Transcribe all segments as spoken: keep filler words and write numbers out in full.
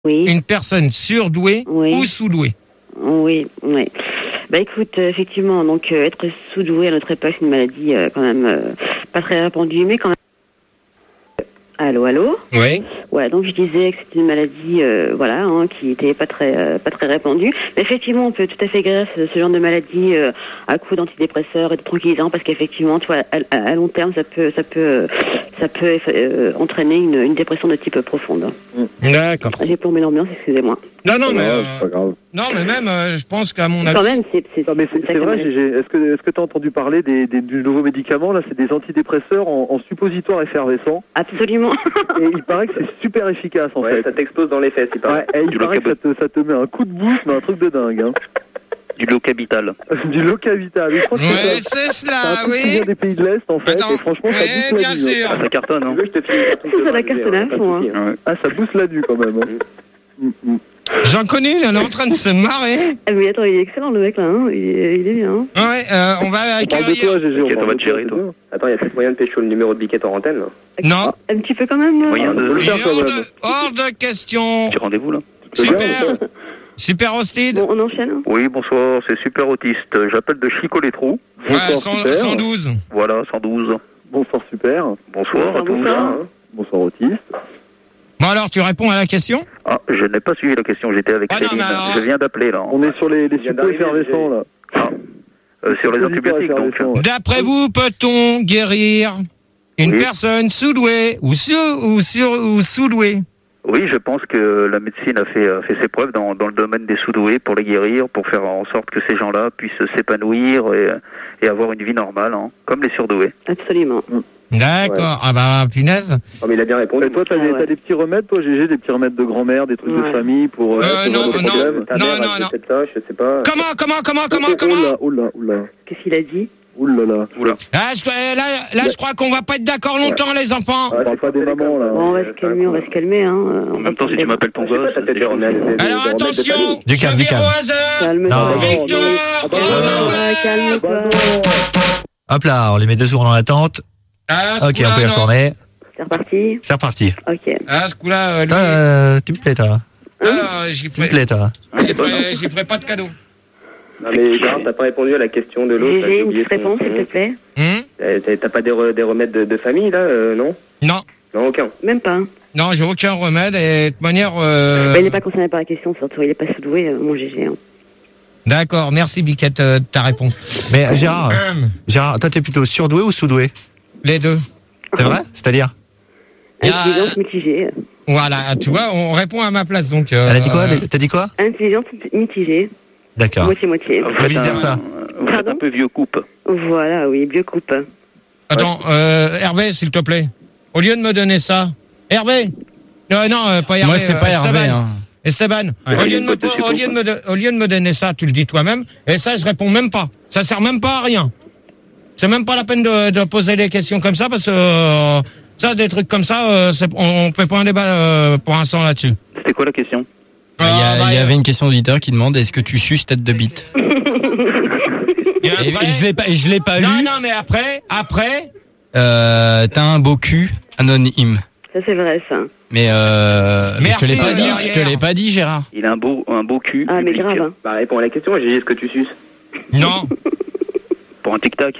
Oui. Une personne surdouée oui. ou sous-douée? Oui, oui. Bah écoute, euh, effectivement, donc euh, être sous-doué à notre époque, c'est une maladie euh, quand même euh, pas très répandue, mais quand même. Allô, allô. Oui. Ouais, donc je disais que c'était une maladie, euh, voilà, hein, qui était pas très, euh, pas très répandue. Mais effectivement, on peut tout à fait guérir ce, ce genre de maladie euh, à coup d'antidépresseurs et de tranquillisants, parce qu'effectivement, tu vois, à, à, à long terme, ça peut, ça peut, ça peut euh, entraîner une, une dépression de type profonde. D'accord. J'ai plombé l'ambiance, excusez-moi. Non, non, mais euh, c'est pas grave. non, mais même, euh, je pense qu'à mon avis. Quand même, c'est, c'est, Non, mais c'est, c'est vrai, maladie. Gégé. Est-ce que, est-ce que t'as entendu parler des, des, du nouveau médicament, là? C'est des antidépresseurs en, en suppositoire effervescent. Absolument. Et il paraît que c'est super efficace, en Ouais, fait. ça t'explose dans les fesses, il paraît. Ouais, et il Du paraît que ça te, ça te met un coup de boost, mais un truc de dingue, hein. Du Locavital. Du Locavital. Je crois que Ouais, c'est, c'est c'est un cela, truc qui oui. vient des pays de l'Est, en fait, Attends. et franchement, ça Ouais, booste bien la nuit. sûr. hein. Ça cartonne, hein. Tu veux, je te file un truc Ça, de ça la dingue, cartonne hein, à pas de fond, souci, hein. Ah, ça booste la nuit, quand même. Hein. Mm, mm. J'en connais, il est en train de se marrer. Ah, mais attends, il est excellent le mec là, hein. il, est, il est bien. Hein. Ouais, euh, on va On parle de accueillir. toi, Gégé. Ok, on on va parle te de gérer, toi. toi. Attends, il y a peut-être moyen de pécho le numéro de biquette en antenne, là. Non. Un petit peu quand même. Moyen de... On peut le Il est faire, quand hors même. de, hors de question. Petit rendez-vous, là. Super. bien, Super hostile. Bon, on enchaîne. Hein. Oui, bonsoir, c'est Super Autiste. J'appelle de Chico-les-Trous. Ouais, Bonsoir, cent- super. cent douze. Voilà, cent douze. Bonsoir, super. Bonsoir à tous. Bonsoir. Bonsoir, autiste. Bon, alors, tu réponds à la question? Ah, je n'ai pas suivi la question, j'étais avec Ah non, Céline. mais alors- Je viens d'appeler, là. On est sur les, les vient suppos d'arriver, effervescents, là. Ah, euh, sur les antibiotiques, donc. effervescents, ouais. D'après vous, peut-on guérir une Oui. personne sous-douée ou, sous, ou, sur, ou sous-douée? Oui, je pense que la médecine a fait, a fait ses preuves dans, dans le domaine des sous-doués pour les guérir, pour faire en sorte que ces gens-là puissent s'épanouir et, et avoir une vie normale, hein, comme les surdoués. Absolument. D'accord. Ah bah, punaise. Oh, mais il a bien répondu. Et toi, t'as, Ah, des, ouais. t'as des petits remèdes, toi, Gégé, des petits remèdes de grand-mère, des trucs Ouais. de famille pour euh, Euh, ce non, genre de non, problème? non, non, non. Peut-être ça, je sais pas. Comment, comment, comment, comment, Oh, comment? Oula, oula, oula. Qu'est-ce qu'il a dit? Oula, là. Oula. Ah, je, là, là, je crois qu'on va pas être d'accord longtemps, les enfants. On parle pas des mamans, là. Bon, on va se calmer, on va se calmer. Hein. En même temps, si tu m'appelles ton gosse, c'est déjà remis à Alors attention, Du calme, du je calme. vire au hasard. Calme-toi. Non. Victor. Ah, bah, Calme-toi, calme-toi. Hop là, on les met deux secondes en attente. Ah, ce Ok, coup-là, on peut y non. retourner. C'est reparti. C'est reparti. Ok. Ah, ce coup-là, euh, lui, Toi, euh, tu me plais, toi. ah, j'y Tu me ferai, plais, toi. j'y ferai- j'y ferai pas de cadeau. Non, mais Gérard, t'as pas répondu à la question de l'autre. là, Gégé, j'ai une oublié petite son- réponse, s'il te plaît. Hum Euh, T'as t'as pas des, re- des remèdes de, de famille, là, euh, non? Non, Non, aucun. Même pas. non, j'ai aucun remède et de toute manière. Euh... Bah, il n'est pas concerné par la question, surtout. Il n'est pas sous-doué, euh, mon Gégé. Hein. D'accord, merci Biquette euh, de ta réponse. Mais euh, Gérard, Hum, Gérard, toi, t'es plutôt surdoué ou sous-doué? Les deux. C'est vrai? C'est-à-dire? Il y a- Intelligence mitigée. Voilà, tu vois, on répond à ma place donc. euh, Elle a dit quoi? euh, T'as dit quoi? Intelligence mitigée. D'accord. Moitié-moitié. Vous vice êtes versa. un- Vous êtes Pardon un peu vieux coupe. Voilà, oui, biocoupe. Attends, euh, Hervé, s'il te plaît. Au lieu de me donner ça. Hervé Non, non, euh, pas Hervé. Moi, c'est euh, pas Hervé. Esteban. Hein. Esteban, au, lieu de me, au, lieu de me, de- au lieu de me donner ça, tu le dis toi-même, et ça, je réponds même pas. Ça sert même pas à rien. C'est même pas la peine de, de poser des questions comme ça, parce que euh, ça, des trucs comme ça, euh, c'est- on, on fait pas un débat euh, pour l'instant là-dessus. C'était quoi la question? Il y, a- Ah, bah, il y avait une question d'auditeur qui demande est-ce que tu suces tête de bite? et Et, après- et je l'ai pas, et je l'ai pas non, lu. non, mais après, après, Euh, t'as un beau cul anonyme. Ça, c'est vrai, ça. Mais euh, mais je te Merci, l'ai pas dit. derrière. Je te l'ai pas dit, Gérard. Il a un beau, un beau cul. Ah, mais public. grave, hein. Bah, réponds à la question, j'ai dit est-ce que tu suces? non. Pour un tic-tac.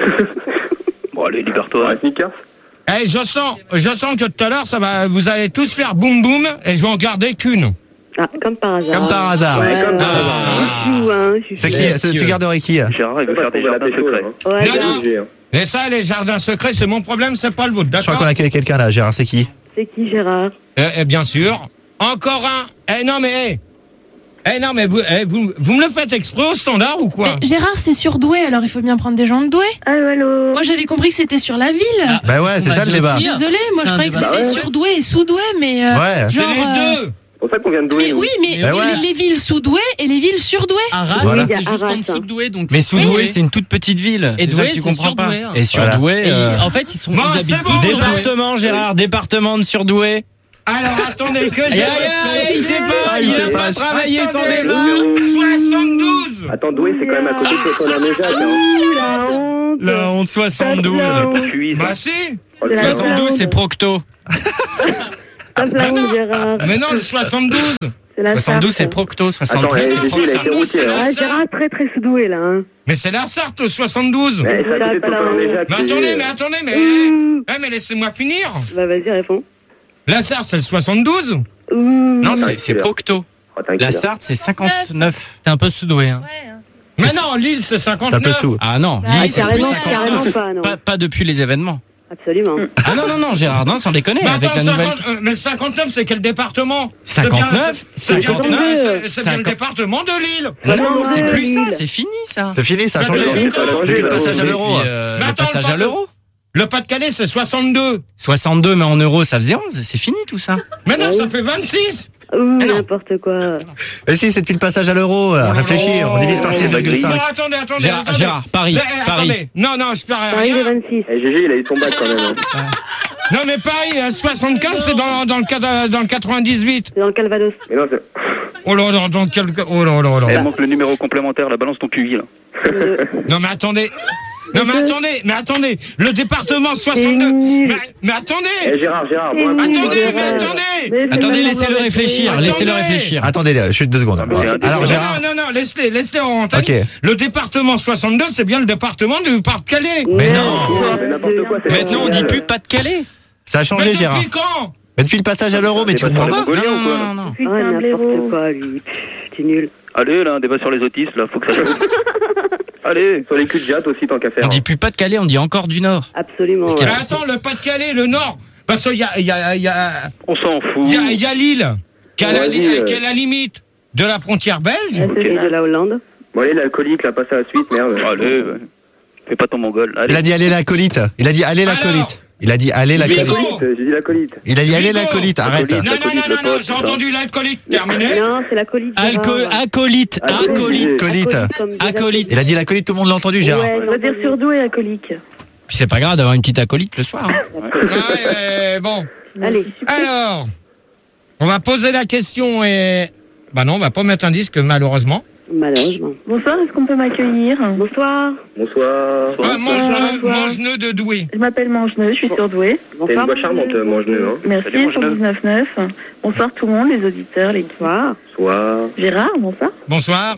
Bon, allez, libère-toi. Snickers. Eh, je sens, je sens que tout à l'heure, ça va, vous allez tous faire boum boum, et je vais en garder qu'une. Ah, comme par hasard. Comme par hasard. Ouais, comme ouais. par hasard. Je joue, hein, je C'est joue. qui? Mais c'est- si, Tu euh, garderais qui? Gérard, il veut faire des jardins secrets. Ouais, Non, ouais. non. Et ça, les jardins secrets, c'est mon problème, c'est pas le vôtre, Je crois d'accord? qu'on a quelqu'un là, Gérard, c'est qui? C'est qui, Gérard? Eh, eh, bien sûr. Encore un. Eh non, mais, eh. Eh non, mais vous, eh, vous, vous me le faites exprès au standard ou quoi? Mais Gérard, c'est surdoué, alors il faut bien prendre des gens de doués. Allô, allô. Moi, j'avais compris que c'était sur la ville. Ah, Bah ouais, c'est ça le débat. Désolée, moi C'est je un croyais que débat. c'était Ah ouais, ouais. surdoué et sous-doué, mais euh, Ouais. C'est genre. les euh, deux. C'est pour ça qu'on vient de douer. Mais nous. oui, mais, Mais mais ouais. les, les villes sous-douées et les villes surdouées. Arras, Voilà. c'est juste Arras, en dessous hein. de Douai, donc. Mais c'est Sous-Douai, Douai. c'est une toute petite ville. Et C'est ça Douai, que tu c'est comprends pas. Surdoué, hein. Et Surdoué. Et euh, en fait, ils sont. Bon, ils c'est habitent bon, tous- j'ai- Département, Gérard, département de Surdoué. Alors, attendez, que Aïe, j'ai. aïe, aïe, il sait pas, Ah, il il a sait pas pas. travaillé son Attendez. débat. soixante-douze. Attends, doué, c'est quand même à côté de Saint-Pierre-Méjac. Hein. Ouh, la honte. La honte soixante-douze. La honte. Puis, Bah si. oh, le La sang. soixante-douze, c'est Procto. Pas flamand, Gérard. Mais non, le soixante-douze. C'est la soixante-douze, c'est Sarthe. Procto. soixante-treize, Attends, c'est eh, Procto. il a été routier, hein. Ah, Gérard, très très sous-doué, là. Hein. Mais c'est la Sarthe, le soixante-douze. Mais ça Voilà, peut être pas la- Papa Léjac, Mais c'est- attendez, mais attendez, mais... Ouh. Eh, mais laissez-moi finir. Bah, vas-y, réponds. La Sarthe, c'est le soixante-douze. Ouh. Non, c'est- T'inquiète. c'est Procto. Oh, t'inquiète. La Sarthe, c'est cinquante-neuf. T'es un peu sous-doué. Hein. Ouais, hein. Mais non, Lille, c'est T'es un peu cinquante-neuf. sous. Ah non, Bah, Lille, oui, c'est plus carrément, cinquante-neuf. carrément pas, non. Pas, pas depuis les événements. Absolument. Ah non, non, non, Gérard, non, sans déconner, Mais avec attends, la nouvelle... cinquante, euh, mais cinquante-neuf, c'est quel département? cinquante-neuf, C'est bien, c'est bien- cinquante-neuf, c'est- c'est bien le cinquante- département de Lille. Non, c'est plus Lille. ça, c'est fini ça. C'est fini, ça a Mais changé. oui, ça a changé, Depuis le là. passage à Et l'euro. puis, euh, Mais le attends, passage le à l'euro. Le Pas-de-Calais, c'est soixante-deux. soixante-deux, mais en euros, ça faisait onze. C'est fini tout ça. Mais non, Ah ça oui. fait vingt-six. Ouh, Mais non. n'importe quoi. Mais si, c'est depuis le passage à l'euro. euh, Réfléchis, on divise par Oh, six virgule Non, cinq. attendez, attendez. Gérard, attendez. Gérard, Paris, Mais, eh, Paris. attendez. Non, non, je perds Paris, les rien. vingt-six. Eh, G G, il a eu son bac quand même. hein. Non, mais Paris, à soixante-quinze, c'est dans, dans, le, quatre- dans le quatre-vingt-dix-huit. C'est dans le Calvados. Mais non, c'est... Oh là là, dans quel... Oh là là là Il là. manque le numéro complémentaire, la balance ton Q I là. Euh, Non, mais attendez. Non, mais attendez, mais attendez. Le département C'est soixante-deux. nul. Mais, mais attendez. Eh, Gérard, Gérard, C'est bon, nul, Attendez, Gérard. mais attendez. Mais c'est Attendez, même laissez-le avoir réfléchir, été- laissez-le Attendez. réfléchir. Attendez, là, chute deux secondes. mais c'est un Alors, Non, Gérard. non, non, non, laisse-les, laisse-les en antenne. Ok. Le département soixante-deux, c'est bien le département du Pas-de-Calais. Mais non. C'est n'importe quoi, c'est- Maintenant, on dit plus Pas-de-Calais. Ça a Mais changé, depuis Gérard. quand? Mais depuis le passage à l'euro, mais tu C'est pas comprends sur pas les Non, Mongoliens ou non, quoi, là non, non. Putain, Ah, n'importe blaireau. quoi, lui. Pff, t'es nul. Allez, là, un débat sur les autistes, là, faut que ça change. Allez. Sur les culs de jatte aussi, tant qu'à faire. On dit plus Pas-de-Calais, on dit encore du Nord. Absolument. Parce qu'il y Mais ouais. a- attends, le Pas-de-Calais, le Nord. Parce qu'il y a, il y a, il y a, On s'en fout. il y a, il y a Lille, qui est à la, Vas-y, li- euh. qui est à la limite de la frontière belge. Ah, c'est de la Hollande. Bon, allez, l'alcoolique, là, passe à la suite, merde. Allez, ouais. Fais pas ton mongol. Allez. Il a dit allez l'acolyte. Il a dit allez Alors l'acolyte. Il a dit allez Vigo. l'acolyte. L'acolyte, j'ai dit l'acolyte. Il a dit allez Vigo. l'acolyte. Arrête. L'acolyte. Non, non, non, L'alcoolique, non, le non, pote, j'ai c'est ça. entendu l'alcoolique. Terminé. Non, c'est la colite. Alco- Acolyte, Acolyte. acolyte. Acolyte. Acolyte. Il a dit l'acolyte, tout le monde l'a entendu, Gérard. Ouais, On va dire surdoué alcoolique. Puis c'est pas grave d'avoir une petite acolyte le soir. hein. Ouais, mais bon. Allez. Alors, on va poser la question et... Bah non, on va pas mettre un disque, malheureusement. Malheureusement. Bonsoir, est-ce qu'on peut m'accueillir? Bonsoir. Bonsoir. Ah, mange-neux, bonsoir. mange-neux de Douai. Je m'appelle Mangeneux, je suis surdouée. T'es une Bonsoir. voix charmante, mange-neux, hein. Merci, Salut, sur Mangeneux. dix-neuf neuf. Bonsoir tout le monde, les auditeurs, les Bonsoir. Soir. Gérard, bonsoir. Bonsoir.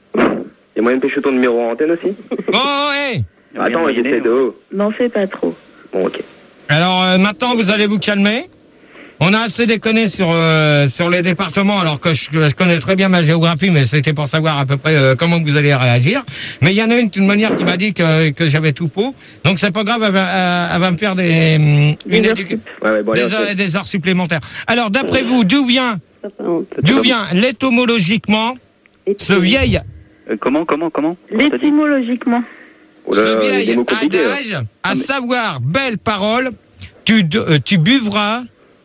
Y'a moyen de pêcher ton numéro en antenne aussi? Oh, hey. Attends, Rien j'essaie de haut. N'en fais pas trop. Bon, ok. Alors, euh, maintenant, vous allez vous calmer. On a assez déconné sur euh, sur les départements, alors que je, je connais très bien ma géographie, mais c'était pour savoir à peu près euh, comment vous allez réagir. Mais il y en a une d'une manière qui m'a dit que, que j'avais tout faux. Donc c'est pas grave, elle va, elle va me faire des hum, une Des heures éduc- sup. Ouais, ouais, bon, allez, des, ok. heures, des heures supplémentaires. Alors, d'après vous, d'où vient Ça, ça, on peut- d'où vient l'étymologiquement ce vieil Euh, comment, comment, comment Comment t'as dit L'étymologiquement. Oh là, ce il y a des vieil mots compliqués, hein. adage, à savoir belle parole, tu de- euh, tu buvras,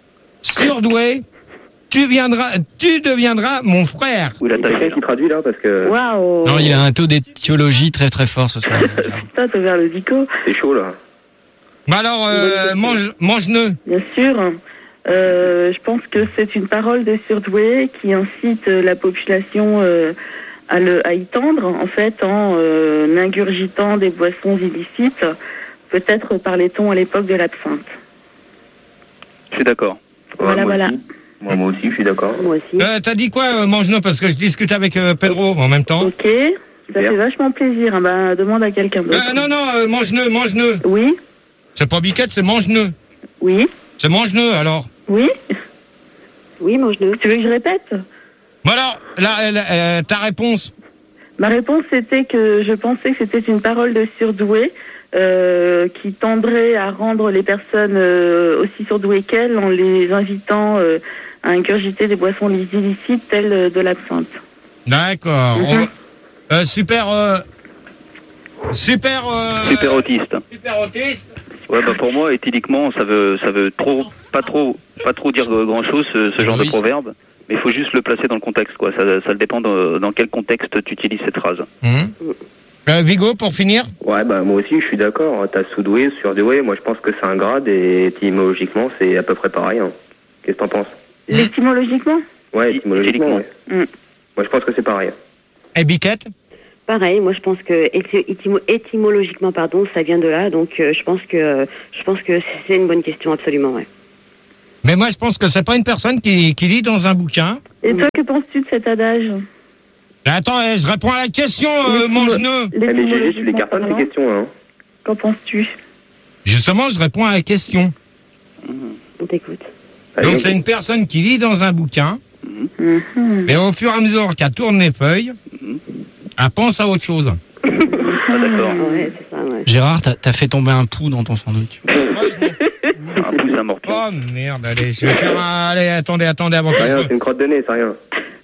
surdoué, tu viendras, tu deviendras mon frère. Où il a Il y a taffé quelqu'un qui traduit là parce que Waouh. Non, il a un taux d'étiologie très très fort ce soir. Putain, t'as ouvert le dico. c'est chaud là. Bah alors, euh, mange, mange-neux. Bien sûr. Euh, je pense que c'est une parole de surdoué qui incite euh, la population euh, à, le, à y tendre, en fait, en euh, ingurgitant des boissons illicites, peut-être parlait-on à l'époque de l'absinthe. Je suis d'accord. Voilà, moi voilà. aussi. Moi, moi aussi, je suis d'accord. Moi aussi. Euh, T'as dit quoi, euh, mange-nous, parce que je discute avec euh, Pedro en même temps. Ok, ça fait vachement plaisir. Hein. Bah, demande à quelqu'un d'autre. Euh, non, non, euh, mange-nous, mange-nous. Oui, C'est pas biquette, c'est mange-nous. oui, C'est mange-nous, alors. oui. Oui, mange-le. Tu veux que je répète? Bon alors, là, là, euh, ta réponse. Ma réponse c'était que je pensais que c'était une parole de surdoué euh, qui tendrait à rendre les personnes euh, aussi surdouées qu'elles en les invitant euh, à ingurgiter des boissons illicites telles euh, de l'absinthe. D'accord. Mhm. On va- euh, super... euh, super... euh, Super autiste. Super autiste. Ouais, bah pour moi, éthyliquement, ça veut, ça veut trop, pas trop, pas trop dire grand chose, ce, ce genre de Oui, c'est- proverbe. Mais il faut juste le placer dans le contexte, quoi. Ça, ça dépend de, dans quel contexte tu utilises cette phrase. Mhm. Euh, Vigo, pour finir. Ouais, bah moi aussi, je suis d'accord. T'as sous-doué, surdoué. Moi, je pense que c'est un grade et étymologiquement, c'est à peu près pareil. Hein. Qu'est-ce que t'en penses? L'étymologiquement? Ouais, étymologiquement, ouais. Mm. Moi, je pense que c'est pareil. Et biquette. Pareil, moi je pense que éty- étymo- étymologiquement, pardon, ça vient de là, donc euh, je pense que je pense que c'est une bonne question, absolument, ouais. Mais moi, je pense que c'est pas une personne qui, qui lit dans un bouquin. Et toi, que penses-tu de cet adage? Attends, eh, je réponds à la question, euh, mange-neux. Eh, mais G G, tu les cartonnes ces questions, hein. Qu'en penses-tu? Justement, je réponds à la question. On t'écoute. Donc, c'est une personne qui lit dans un bouquin, Mhm. mais au fur et à mesure qu'elle tourne les feuilles, elle pense à autre chose. Ah, d'accord. Ouais, c'est ça, ouais. Gérard, t'as, t'as fait tomber un pouls dans ton sandwich. Un pouce, un morpion. Oh merde, allez, je vais faire un... Allez, attendez, attendez avant que C'est je... rien, c'est une crotte de nez, c'est rien.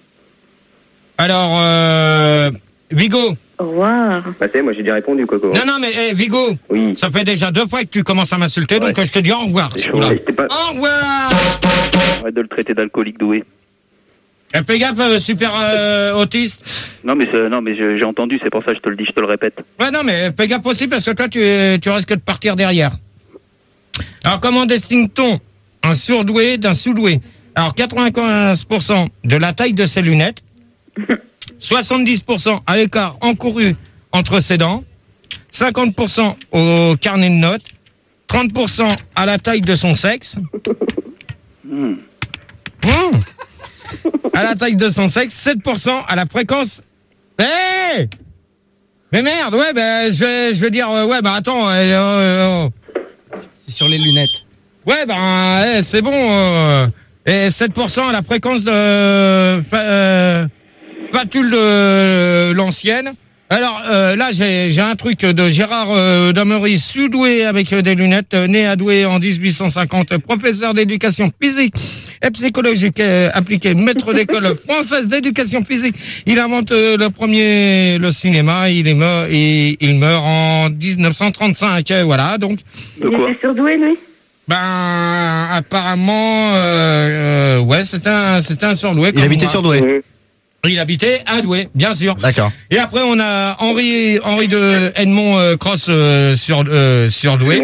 Alors, euh... Vigo. Au revoir. Bah, c'est, moi j'ai déjà répondu, Coco. Non, non, mais eh, Vigo, Oui. ça fait déjà deux fois que tu commences à m'insulter, Ouais. donc euh, je te dis au revoir. C'est ce chaud. coup-là. C'était pas... Au revoir. Arrête de le traiter d'alcoolique doué. Eh, fais gaffe, euh, super euh, autiste. Non, mais, c'est- non, mais je- j'ai entendu, c'est pour ça que je te le dis, je te le répète. Ouais, non, mais fais gaffe aussi parce que toi, tu, tu risques de partir derrière. Alors, comment distingue-t-on un surdoué d'un sous-doué? Alors, quatre-vingt-quinze pour cent de la taille de ses lunettes, soixante-dix pour cent à l'écart encouru entre ses dents, cinquante pour cent au carnet de notes, trente pour cent à la taille de son sexe, Hmm. Mmh. à la taille de son sexe, sept pour cent à la fréquence. Hé Mais merde, ouais, ben, je vais, je vais dire, euh, ouais, bah attends, euh, euh, euh, C'est sur les lunettes. ouais, ben, eh, c'est bon, euh, et sept pour cent à la fréquence de euh, Patule de l'ancienne. Alors euh, là, j'ai j'ai un truc de Gérard euh, Damery, sous-doué avec euh, des lunettes, euh, né à Douai en dix-huit cent cinquante, professeur d'éducation physique et psychologique euh, appliquée, maître d'école française d'éducation physique. Il invente euh, le premier le cinéma. Il est mort et il meurt en dix-neuf cent trente-cinq. euh, voilà, donc. De Il quoi? était surdoué, lui? Ben apparemment, euh, euh, ouais, c'était un c'était un surdoué. Il comme habitait moi. sur Douai. Mmh. Il habitait à Douai, bien sûr. D'accord. Et après, on a Henri, Henri de Edmond euh, Cross euh, sur, euh, surdoué.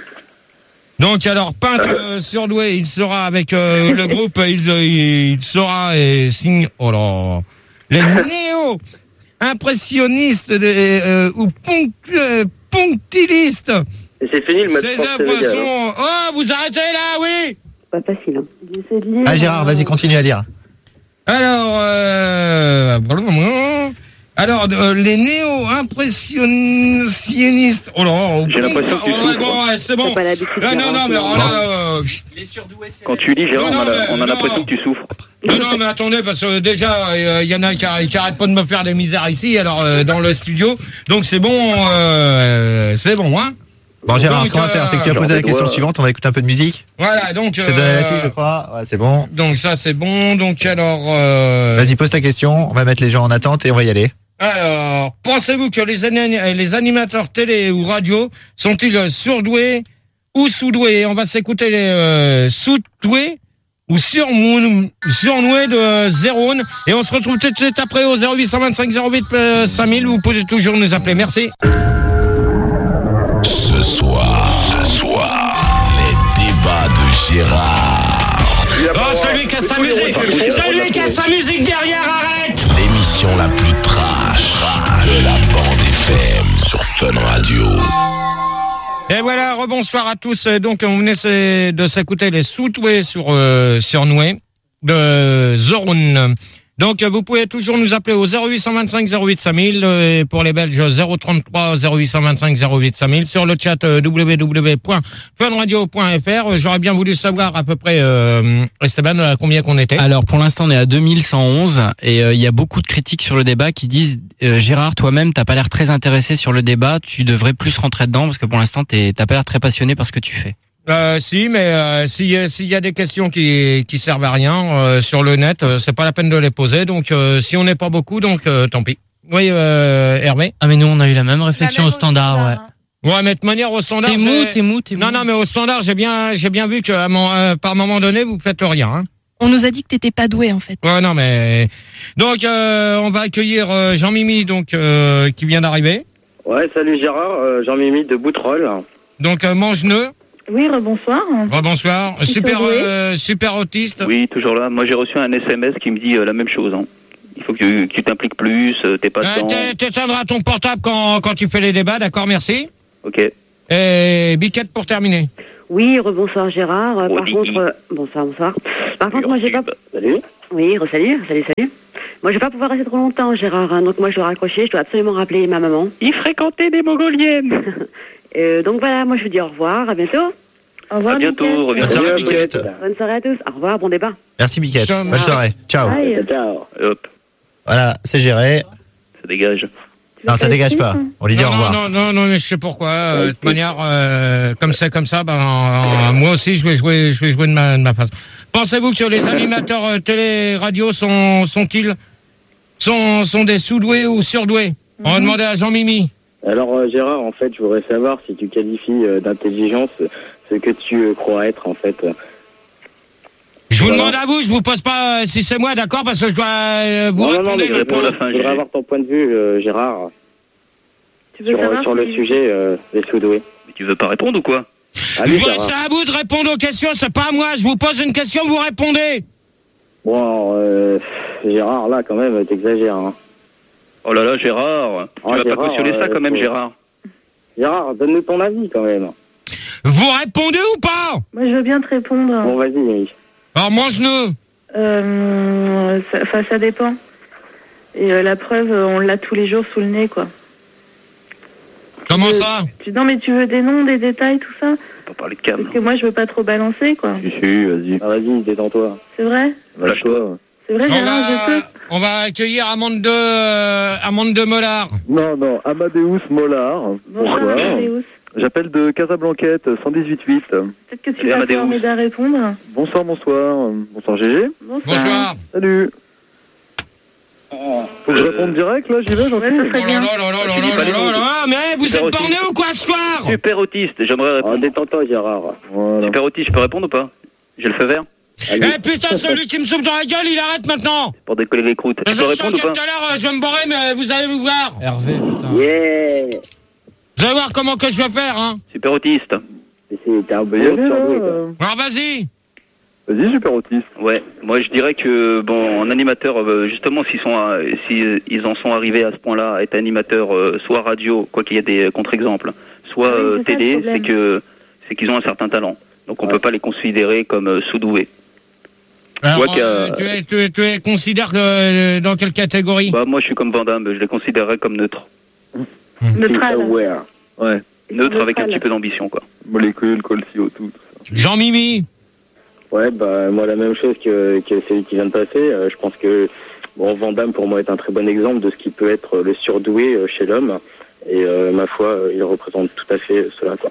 Donc, alors, peintre euh, surdoué, il sera avec euh, le groupe, il, il sera et signe, oh là, les néo-impressionnistes de, euh, ou ponct- euh, ponctilistes. Et c'est fini le match. Ces œuvres sont... Oh, vous arrêtez là, oui. Pas facile, hein. Il essaie de lire. Ah, Gérard, vas-y, continue à lire. Alors, euh, alors euh, les néo-impressionnistes. Oh là, J'ai l'impression que tu oh, ouais, souffres. bon, ouais, c'est bon. T'as pas l'habitude de Ah, non, faire non, un mais peu. oh là, euh, Quand tu lis, Gérard, Non, on a, non, la- on a mais l'impression non. que tu souffres. non, non, mais attendez, parce que déjà, il y en a qui, qui arrêtent pas de me faire des misères ici, alors euh, dans le studio. Donc c'est bon, euh, c'est bon, hein. Bon, Gérard, Donc, ce qu'on va faire, c'est que tu as euh, posé la genre, question ouais. suivante. On va écouter un peu de musique. Voilà, donc. Je t'ai donné la euh, fiche, je crois. Ouais, c'est bon. Donc ça c'est bon. Donc alors. Euh, Vas-y, pose ta question. On va mettre les gens en attente et on va y aller. Alors, pensez-vous que les, ani- les animateurs télé ou radio sont-ils surdoués ou sous-doués? On va s'écouter les euh, sous-doués ou surmou- surnoués de Zéroun. Et on se retrouve tout de suite après au zéro huit cent vingt-cinq zéro huit cinq mille. Vous pouvez toujours nous appeler. Merci. Ce soir, ce soir, les débats de Gérard. Oh, celui qui a sa musique, celui qui a sa musique derrière, arrête! L'émission la plus trash de la bande F M sur Fun Radio. Et voilà, rebonsoir à tous. Donc, on venait de s'écouter les sous-doués sur euh, Surnoué de Zoroun. Donc, vous pouvez toujours nous appeler au zéro huit cent vingt-cinq zéro huit cinq mille et pour les Belges zéro trente-trois zéro huit cent vingt-cinq zéro huit cinq mille sur le chat euh, w w w point fun radio point f r. J'aurais bien voulu savoir à peu près, euh, Esteban, à combien qu'on était. Alors pour l'instant on est à deux mille cent onze et il euh, y a beaucoup de critiques sur le débat qui disent euh, Gérard, toi-même t'as pas l'air très intéressé sur le débat, tu devrais plus rentrer dedans parce que pour l'instant t'es- t'as pas l'air très passionné par ce que tu fais. Euh, si, mais euh, si- s'il y a des questions qui qui servent à rien euh, sur le net, euh, c'est pas la peine de les poser. Donc, euh, si on n'est pas beaucoup, donc euh, tant pis. Oui, euh, Hervé. Ah mais nous on a eu la même réflexion La au même standard, ouais. hein. Ouais, mais de manière au standard. T'es mou, j'ai- t'es mou, t'es mou. Non, non, mais au standard, j'ai bien, j'ai bien vu que à mon, euh, par moment donné, vous faites rien. Hein. On nous a dit que t'étais pas doué en fait. Ouais, non, mais donc euh, on va accueillir euh, Jean-Mimi, donc euh, qui vient d'arriver. Ouais, salut Gérard, euh, Jean-Mimi de Boutrolles. Donc euh, mange-neux. Oui, rebonsoir. Rebonsoir. Ils Super, sont doués. euh, super autiste. Oui, toujours là. Moi, j'ai reçu un S M S qui me dit euh, la même chose. Hein. Il faut que tu que tu t'impliques plus, euh, t'es pas Euh, dedans. t'é- T'éteindras ton portable quand quand tu fais les débats, d'accord, merci. Ok. Et Biquette pour terminer. Oui, rebonsoir Gérard. Euh, Oh, Par dis- contre, euh, bonsoir, bonsoir. Par contre, moi, j'ai pas. Salut. Oui, salut, salut, salut. Moi, je vais pas pouvoir rester trop longtemps, Gérard. hein, donc, moi, je dois raccrocher. Je dois absolument rappeler ma maman. Il fréquentait des Mongoliennes. Euh, donc voilà, moi, je vous dis au revoir. À bientôt. Au revoir. À bientôt, Mickaël. reviens. Bonne soirée, Miquette. Bonne soirée à tous. Au revoir, bon débat. Merci, Miquette. Ciao, Bonne Marc. soirée. Ciao. Bye. Ciao. Hop, Voilà, c'est géré. ça dégage. Non, ça dégage pas. On lui dit au Non, revoir. non, non, non, mais je sais pourquoi. euh, de toute manière, euh, comme ça, comme ça, ben, euh, moi aussi, je vais jouer, je vais jouer de ma, de ma face. Pensez-vous que les animateurs euh, télé-radio sont, sont-ils, sont, sont des sous-doués ou surdoués? On va demander à Jean-Mimi. Alors euh, Gérard, en fait, je voudrais savoir si tu qualifies euh, d'intelligence ce que tu euh, crois être, en fait. Je vous Voilà. demande à vous, je vous pose pas euh, si c'est moi, d'accord, parce que je dois euh, vous Non, non, non, répondre. mais je réponds à la fin, je voudrais Gégé. avoir ton point de vue, euh, Gérard, Tu veux sur, savoir sur le si- sujet euh, des sous-doués. Mais tu veux pas répondre ou quoi? Allez, Voilà, Gérard. c'est à vous de répondre aux questions, c'est pas à moi. Je vous pose une question, vous répondez. Bon, euh, Gérard, là, quand même, t'exagères. Hein. Oh là là, Gérard. Tu Oh, vas Gérard, pas cautionner ça euh, quand même, faut- Gérard. Gérard, donne-nous ton avis, quand même. Vous répondez ou pas? Moi, je veux bien te répondre. Bon, vas-y, Mimi. Alors mange-le. Euh, ça, enfin, ça dépend. Et euh, la preuve, euh, on l'a tous les jours sous le nez, quoi. Comment Euh, ça? Tu, non, mais tu veux des noms, des détails, tout ça? On va parler de cam. Parce que moi, je veux pas trop balancer, quoi. Si, si, vas-y. Ah, vas-y, détends-toi. C'est vrai? Lâche-toi. C'est vrai, On Gérard, je peux? va, on va accueillir Amande de, euh, Amande de Mollard. Non, non, Amadeus Mollard. Bonsoir, Amadeus. J'appelle de Casablanquette, cent dix-huit huit. Peut-être que tu Salut, vas Amadeus. pouvoir m'aider à répondre. Bonsoir, bonsoir. Bonsoir, Gégé. Bonsoir. Bonsoir. Salut. Faut que je Euh, réponde direct, là, j'y vais, j'en Ouais, ça Oh serait là bien. là là là là Tu dis là pas là les là mots. là, mais vous Super êtes borné ou quoi ce soir? Super autiste, j'aimerais Oh, répondre. détends-toi, Gérard. Voilà. Super autiste, je peux répondre ou pas? J'ai le feu vert Allez. Eh putain, celui qui me souffle dans la gueule, il arrête maintenant. pour décoller les croûtes. Je Je peux sens répondre que ou tout pas? à l'heure, euh, je vais me barrer, mais vous allez vous voir. Hervé, putain. Yeah. Vous allez voir comment que je vais faire, hein. Super autiste. Mais c'est- T'es un Bah, bon y aller, là. surdoué, quoi. euh. Alors vas-y. Vas-y, super autiste. Ouais, moi je dirais que bon, en animateur, euh, justement, s'ils sont, à- si euh, ils en sont arrivés à ce point-là, à être animateur, euh, soit radio, quoi qu'il y ait des contre-exemples, soit Oui, euh, c'est ça, le télé, problème. c'est que c'est qu'ils ont un certain talent. Donc on Ouais. peut pas les considérer comme euh, sous-doués. Alors, vois qu'il y a- euh, tu, es, tu, es, tu es considères que, euh, dans quelle catégorie? Bah moi je suis comme Van Damme, je les considérerais comme neutres. Neutral. Aware. Ouais. Neutres avec un Neutral. petit peu d'ambition, quoi. Molécules, colcio, tout. tout ça. Jean-Mimi. Ouais, bah, moi, la même chose que, que celui qui vient de passer. Euh, je pense que, bon, Van Damme, pour moi, est un très bon exemple de ce qui peut être le surdoué euh, chez l'homme. Et, euh, ma foi, euh, il représente tout à fait cela, quoi.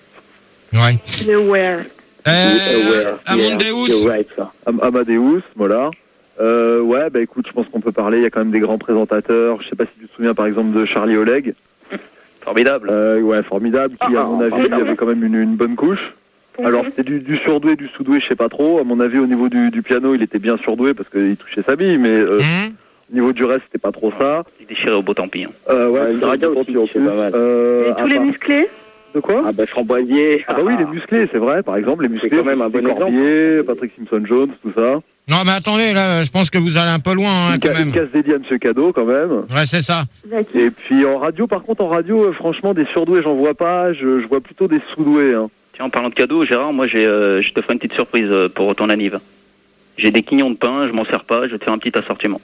Ouais. Le where. Euh, Aware. Amandeus. Yeah, you're right, ça. Am- Amadeus, Mollard. Euh, ouais, bah écoute, je pense qu'on peut parler. Il y a quand même des grands présentateurs. Je sais pas si tu te souviens, par exemple, de Charlie Oleg. Formidable. Euh, ouais, formidable. Qui, à Ah, mon avis, formidable. avait quand même une, une bonne couche. Alors c'était du, du surdoué, du sous-doué, je sais pas trop. À mon avis, au niveau du, du piano, il était bien surdoué parce qu'il touchait sa bille, mais euh, Hum. au niveau du reste, c'était pas trop ça. Il déchirait au beau tant pis. Hein. Euh, Ouais, ouais, le ça, radio tant aussi, pis en c'est plus. pas mal. Euh, Et à tous les part- musclés? De quoi Ah, bah, Framboisier. Ah bah oui, les musclés, c'est vrai. Par exemple, les musclés, quand même un bon Corbier, Patrick Simpson-Jones, tout ça. Non, mais attendez, là, je pense que vous allez un peu loin, hein, une, quand ca- une même. casse dédiée à Monsieur Cadeau, quand même. Ouais, c'est ça. Zaki. Et puis en radio, par contre, en radio, euh, franchement, des surdoués, j'en vois pas. Je, je vois plutôt des sous-doués. Hein. Tiens, en parlant de cadeaux, Gérard, moi j'ai, euh, je te ferai une petite surprise euh, pour ton anniv. J'ai des quignons de pain, je m'en sers pas, je vais te faire un petit assortiment.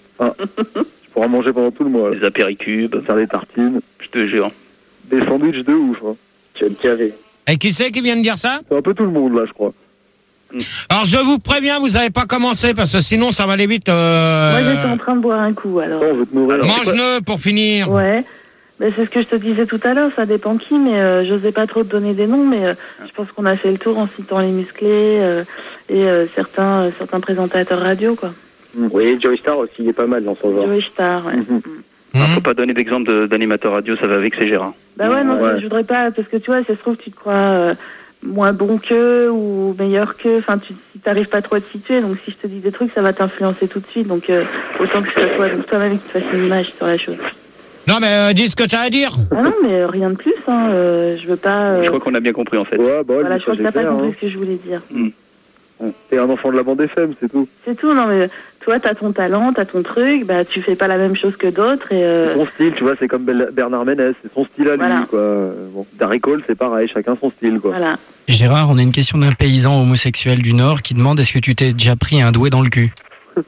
Je pourrais en manger pendant tout le mois. Là. Des apéricubes, Faire des tartines, je te jure. des sandwichs de ouf. Hein. Tu vas te caver. Et qui c'est qui vient de dire ça? C'est un peu tout le monde, là, je crois. Alors, je vous préviens, vous n'avez pas commencé, parce que sinon, ça va aller vite. Euh... Moi, j'étais en train de boire un coup, alors. Attends, on veut te nourrir. Alors, Mange-le pour finir. Ouais. Ben, c'est ce que je te disais tout à l'heure, ça dépend qui, mais euh, j'osais pas trop te donner des noms, mais euh, je pense qu'on a fait le tour en citant les musclés euh, et euh, certains, euh, certains présentateurs radio, quoi. Oui, Joey Star aussi, il est pas mal dans son genre. Joey Star, ouais. Mhm. Hum. Ah, faut pas donner d'exemple de- d'animateur radio, ça va vexer Gérard. Bah ouais, non, Ouais. je voudrais pas, parce que tu vois, ça se trouve, tu te crois euh, moins bon qu'eux ou meilleur qu'eux, enfin, tu, si t'arrives pas trop à te situer, donc si je te dis des trucs, ça va t'influencer tout de suite, donc euh, autant que ce soit toi, donc toi-même qui te fasses une image sur la chose. Non, mais euh, dis ce que tu as à dire. Ah non, mais euh, rien de plus, hein, euh, je veux pas... euh, Je crois qu'on a bien compris en fait. Ouais, bah, voilà, le je crois que message t'as est pas clair, compris hein. ce que je voulais dire. T'es un enfant de la bande F M, c'est tout. C'est tout, non mais toi t'as ton talent, t'as ton truc, bah tu fais pas la même chose que d'autres et... Euh... Son style, tu vois, c'est comme Bernard Ménez, c'est son style à voilà. lui, quoi. Bon, Darry Cole, c'est pareil, chacun son style, quoi. Voilà. Gérard, on a une question d'un paysan homosexuel du Nord qui demande est-ce que tu t'es déjà pris un doué dans le cul?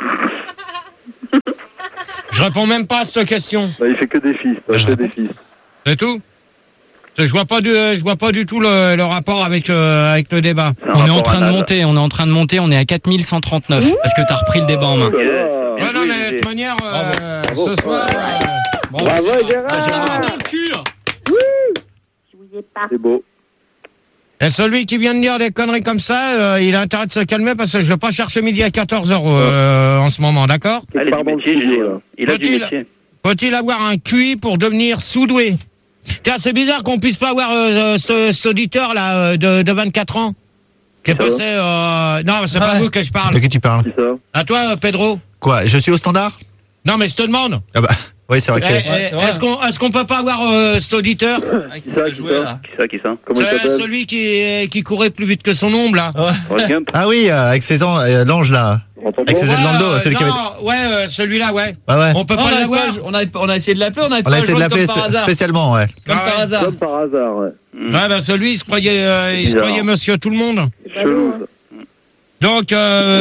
Je réponds même pas à cette question. Bah, il fait que des fils, bah, je que des fils. C'est tout. Je vois pas du, je vois pas du tout le, le rapport avec euh, avec le débat. On est en train de monter, on est en train de monter, on est à quatre mille cent trente-neuf. Est-ce que t'as repris le débat en main? Ouais, non, mais de toute manière, euh, bravo, ce soir... bravo, euh, bon, bravo c'est- Gérard. Gérard. Dans le cul. C'est beau. Et celui qui vient de dire des conneries comme ça, euh, il a intérêt de se calmer parce que je vais pas chercher midi à quatorze heures euh, en ce moment, d'accord? Allez, du métier, je dis, là. Il a du Faut-il- métier. Faut-il avoir un Q I pour devenir sous-doué? Tiens, c'est bizarre qu'on puisse pas avoir euh, cet cet auditeur là euh, de, de vingt-quatre ans qui est passé. Euh... Non, c'est pas Ouais. vous que je parle. De qui tu parles? C'est ça. À toi, euh, Pedro. Quoi? Je suis au standard? Non, mais je te demande. Ah bah, oui, c'est vrai que Eh, c'est. eh, Est-ce qu'on est-ce qu'on peut pas avoir euh, cet auditeur? Qui ça, qui ça? Qui ça, qui ça? Comment il C'est s'appelle? celui qui qui courait plus vite que son ombre là. Forrest Gump. Ah oui, euh, avec ses ans, euh, l'ange là. Avec ses ailes dans le dos, euh, celui qui non, avait. ouais, euh, celui-là, ouais. Ouais, ouais. On peut Non, pas on, a l'avoir. pas- on, a, on a essayé de l'appeler, on a On pas a essayé de joué l'appeler comme par spé- hasard. spécialement, ouais. Comme Ah par ouais. hasard. Comme par hasard, ouais. Ouais, bah celui, il se croyait, euh, il se Bizarre. croyait Monsieur Tout le Monde. Chelou, ça. Donc,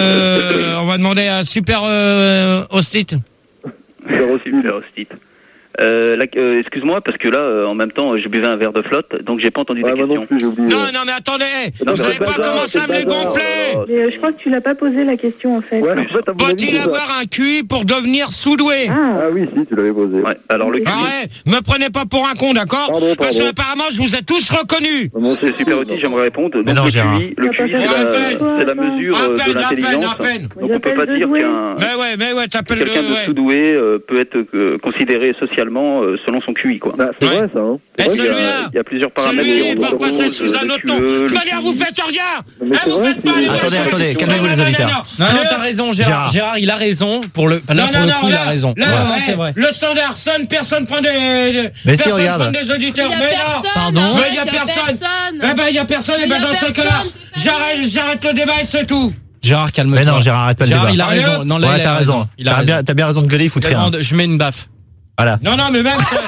euh, on va demander à Super euh, Hostit. Super hostite. Euh, là, euh, excuse-moi, parce que là, euh, en même temps, euh, je buvais un verre de flotte, donc j'ai pas entendu Ouais, ta moi question. non plus, j'ai oublié. Non, non, mais attendez, Non, vous mais avez c'est pas bazar, commencé à c'est me les bazar. gonfler. Mais euh, je crois que tu l'as pas posé la question en fait. Ouais, en fait, à mon avis, Faut-il c'est ça. avoir un Q I pour devenir sous-doué? Ah, Ah oui, si, tu l'avais posé. Ouais, alors le Q I, Arrête, me prenez pas pour un con, d'accord? Pardon, Parce pardon. que apparemment, je vous ai tous reconnus. Moi aussi, c'est super utile, j'aimerais répondre. Donc Mais non, le Gérard. Q I, le Q I, T'as c'est pas la, fait c'est la mesure À euh, peine, de à peine, l'intelligence. à peine. Donc on peut pas dire qu'un Mais ouais, mais ouais, t'appelles quelqu'un le... de ouais. sous-doué euh, peut être euh, considéré socialement euh, selon son Q I, quoi. Bah, c'est Ouais. vrai, ça, hein. Et Donc, il y a- celui-là, il y a plusieurs paramètres. celui, qui il rentrent va en passer cause, sous un le autre Q E, nom. le De manière, Q I. vous faites rien. Mais Eh, c'est vous vrai, faites pas c'est- les Attendez, voisins. attendez, calmez-vous, les Non, non, auditeurs. non, Non, non, non. t'as raison, Gérard. Gérard. Gérard, il a raison. Pour le, là, Non, pour non, le non, coup, il là, a raison. là, Ouais, ouais, non, c'est vrai. le standard sonne, personne prend des, des- Mais si, personne regarde. prend des auditeurs. Il y a Mais personne, non. Pardon. Mais il y a arrête, personne. Eh ben, il y a personne. Et Il y ben, a dans ce personne, cas-là, c'est pas j'arrête, j'arrête le débat et c'est tout. Gérard, calme-toi. Mais non, Gérard, arrête pas le Gérard, débat. il a Allez, raison. hop. Non, là, Ouais, il a t'as raison. Il a T'as raison. bien, t'as bien raison de gueuler, il fout Je rien. demande- Je mets une baffe. Voilà. Non, non, mais même ça,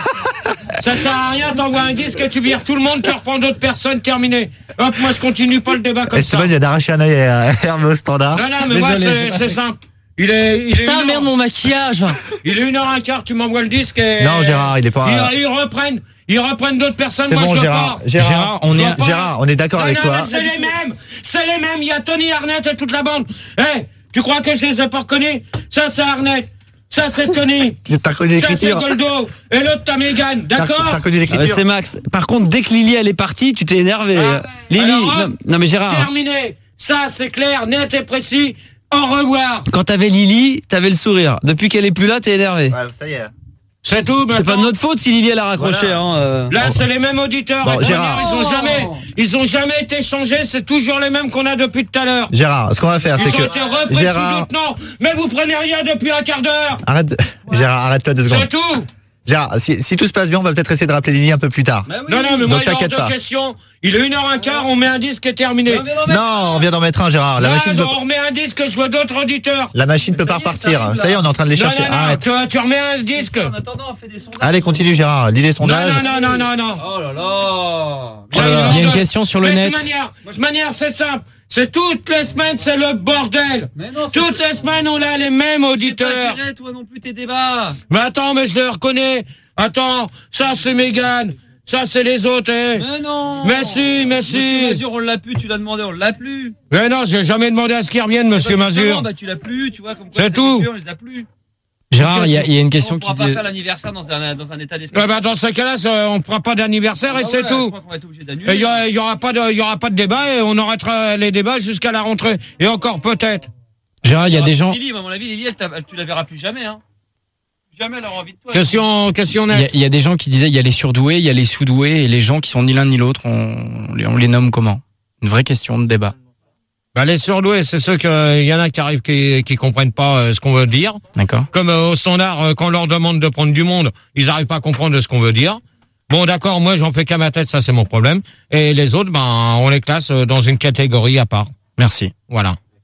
ça sert à rien. T'envoies un disque et tu vires tout le monde, tu reprends d'autres personnes, terminé. Hop, moi, je continue pas le débat comme ça. Esteban, il a d'arracher un œil à Hervé au standard. Non, non, mais moi, Désolé, c'est j'ai- c'est simple. Il est, il est Putain, une merde, heure- mon maquillage. Il est une heure un quart, tu m'envoies le disque et... Non, Gérard, il est pas- Ils, ils reprennent, ils reprennent d'autres personnes, C'est moi bon, je veux Gérard. pas. Gérard, Gérard, on Je est veux à- pas. Gérard, on est d'accord Non, avec non, toi. mais c'est les mêmes, c'est les mêmes, il y a Tony Arnett et toute la bande. Eh, tu crois que je les ai pas reconnus? Ça c'est Arnett, ça c'est Tony, T'as reconnu ça c'est l'écriture. Goldo, et l'autre t'as Mégane, T'as d'accord? t'as reconnu Ah bah, l'écriture. c'est Max. Par contre, dès que Lily elle est partie, tu t'es énervé. Ah, Lily, alors, hop, non, non, mais Gérard, Terminé, ça c'est clair, net et précis, au revoir. quand t'avais Lily, t'avais le sourire. Depuis qu'elle est plus là, t'es énervé. Ouais, ça y est. C'est tout, C'est pas de maintenant. notre faute si Lily elle a raccroché. Voilà. Hein, euh. Là, c'est les mêmes auditeurs. Bon, et de Gérard. manière, ils ont jamais, ils ont jamais été changés. C'est toujours les mêmes qu'on a depuis tout à l'heure. Gérard, ce qu'on va faire, Ils c'est ont que. été repris Gérard, sous d'autres noms. Mais vous prenez rien depuis un quart d'heure. arrête. Gérard, arrête-toi deux secondes. C'est tout. Gérard, si, si tout se passe bien, on va peut-être essayer de rappeler Lily un peu plus tard. Non, non, mais Donc, moi, il est hors t'inquiète de pas. question. Il est une heure un quart, on met un disque et terminé. Non, on vient d'en mettre un, Gérard. La Là, machine, peut... on remet un disque, je vois d'autres auditeurs. La machine peut pas repartir. Ça y est, on est en train de les Non, chercher. non, non, Arrête. tu, tu remets un disque. En attendant, on fait des sondages. Allez, continue, Gérard. Lis les Non, sondages. non, non, non, non, non. Oh là là. J'ai là là. une Il y a une ordre. question sur le Mais net. De manière, de manière, c'est simple. C'est toutes les semaines, c'est le bordel. Mais non, c'est Toutes les semaines, on a les mêmes pas auditeurs. géré, toi non plus tes débats. Mais attends, mais je les reconnais. Attends, ça c'est Mégane, ça c'est les autres, hein. Mais non. Mais si, mais si. Monsieur Mazur, on l'a plus, tu l'as demandé, on l'a plus. Mais non, j'ai jamais demandé à ce qu'ils reviennent, monsieur Bah, justement, Mazur. Bah, tu l'as plus, tu vois, comme quoi C'est ces tout. coupures, on les a plus. Gérard, il y a, il y a une question on qui pourra pas dit. faire l'anniversaire dans un, dans un état d'esprit. Eh ben, dans ce cas-là, ça, on ne prend pas d'anniversaire et Ah c'est ouais, tout. Je crois qu'on va être obligé Et d'annuler. il y, a- il y aura pas de, il y aura pas de débat et on arrêtera les débats jusqu'à la rentrée. Et encore peut-être. Gérard, il y a des gens. Lily, à mon avis, Lily, elle, t'a- elle- tu la verras plus jamais, hein. Jamais elle aura envie de toi. Question, question Il y, a, nette. il y a des gens qui disaient il y a les surdoués, il y a les sous-doués et les gens qui sont ni l'un ni l'autre, on, on les- on les nomme comment? Une vraie question de débat. Bah, les surdoués, c'est ceux que, il y en a qui arrivent qui, qui comprennent pas euh, ce qu'on veut dire. D'accord? Comme euh, au standard, euh, quand on leur demande de prendre du monde, ils n'arrivent pas à comprendre ce qu'on veut dire. Bon, d'accord, moi, j'en fais qu'à ma tête, ça, c'est mon problème. Et les autres, ben, on les classe euh, dans une catégorie à part. Merci. Voilà.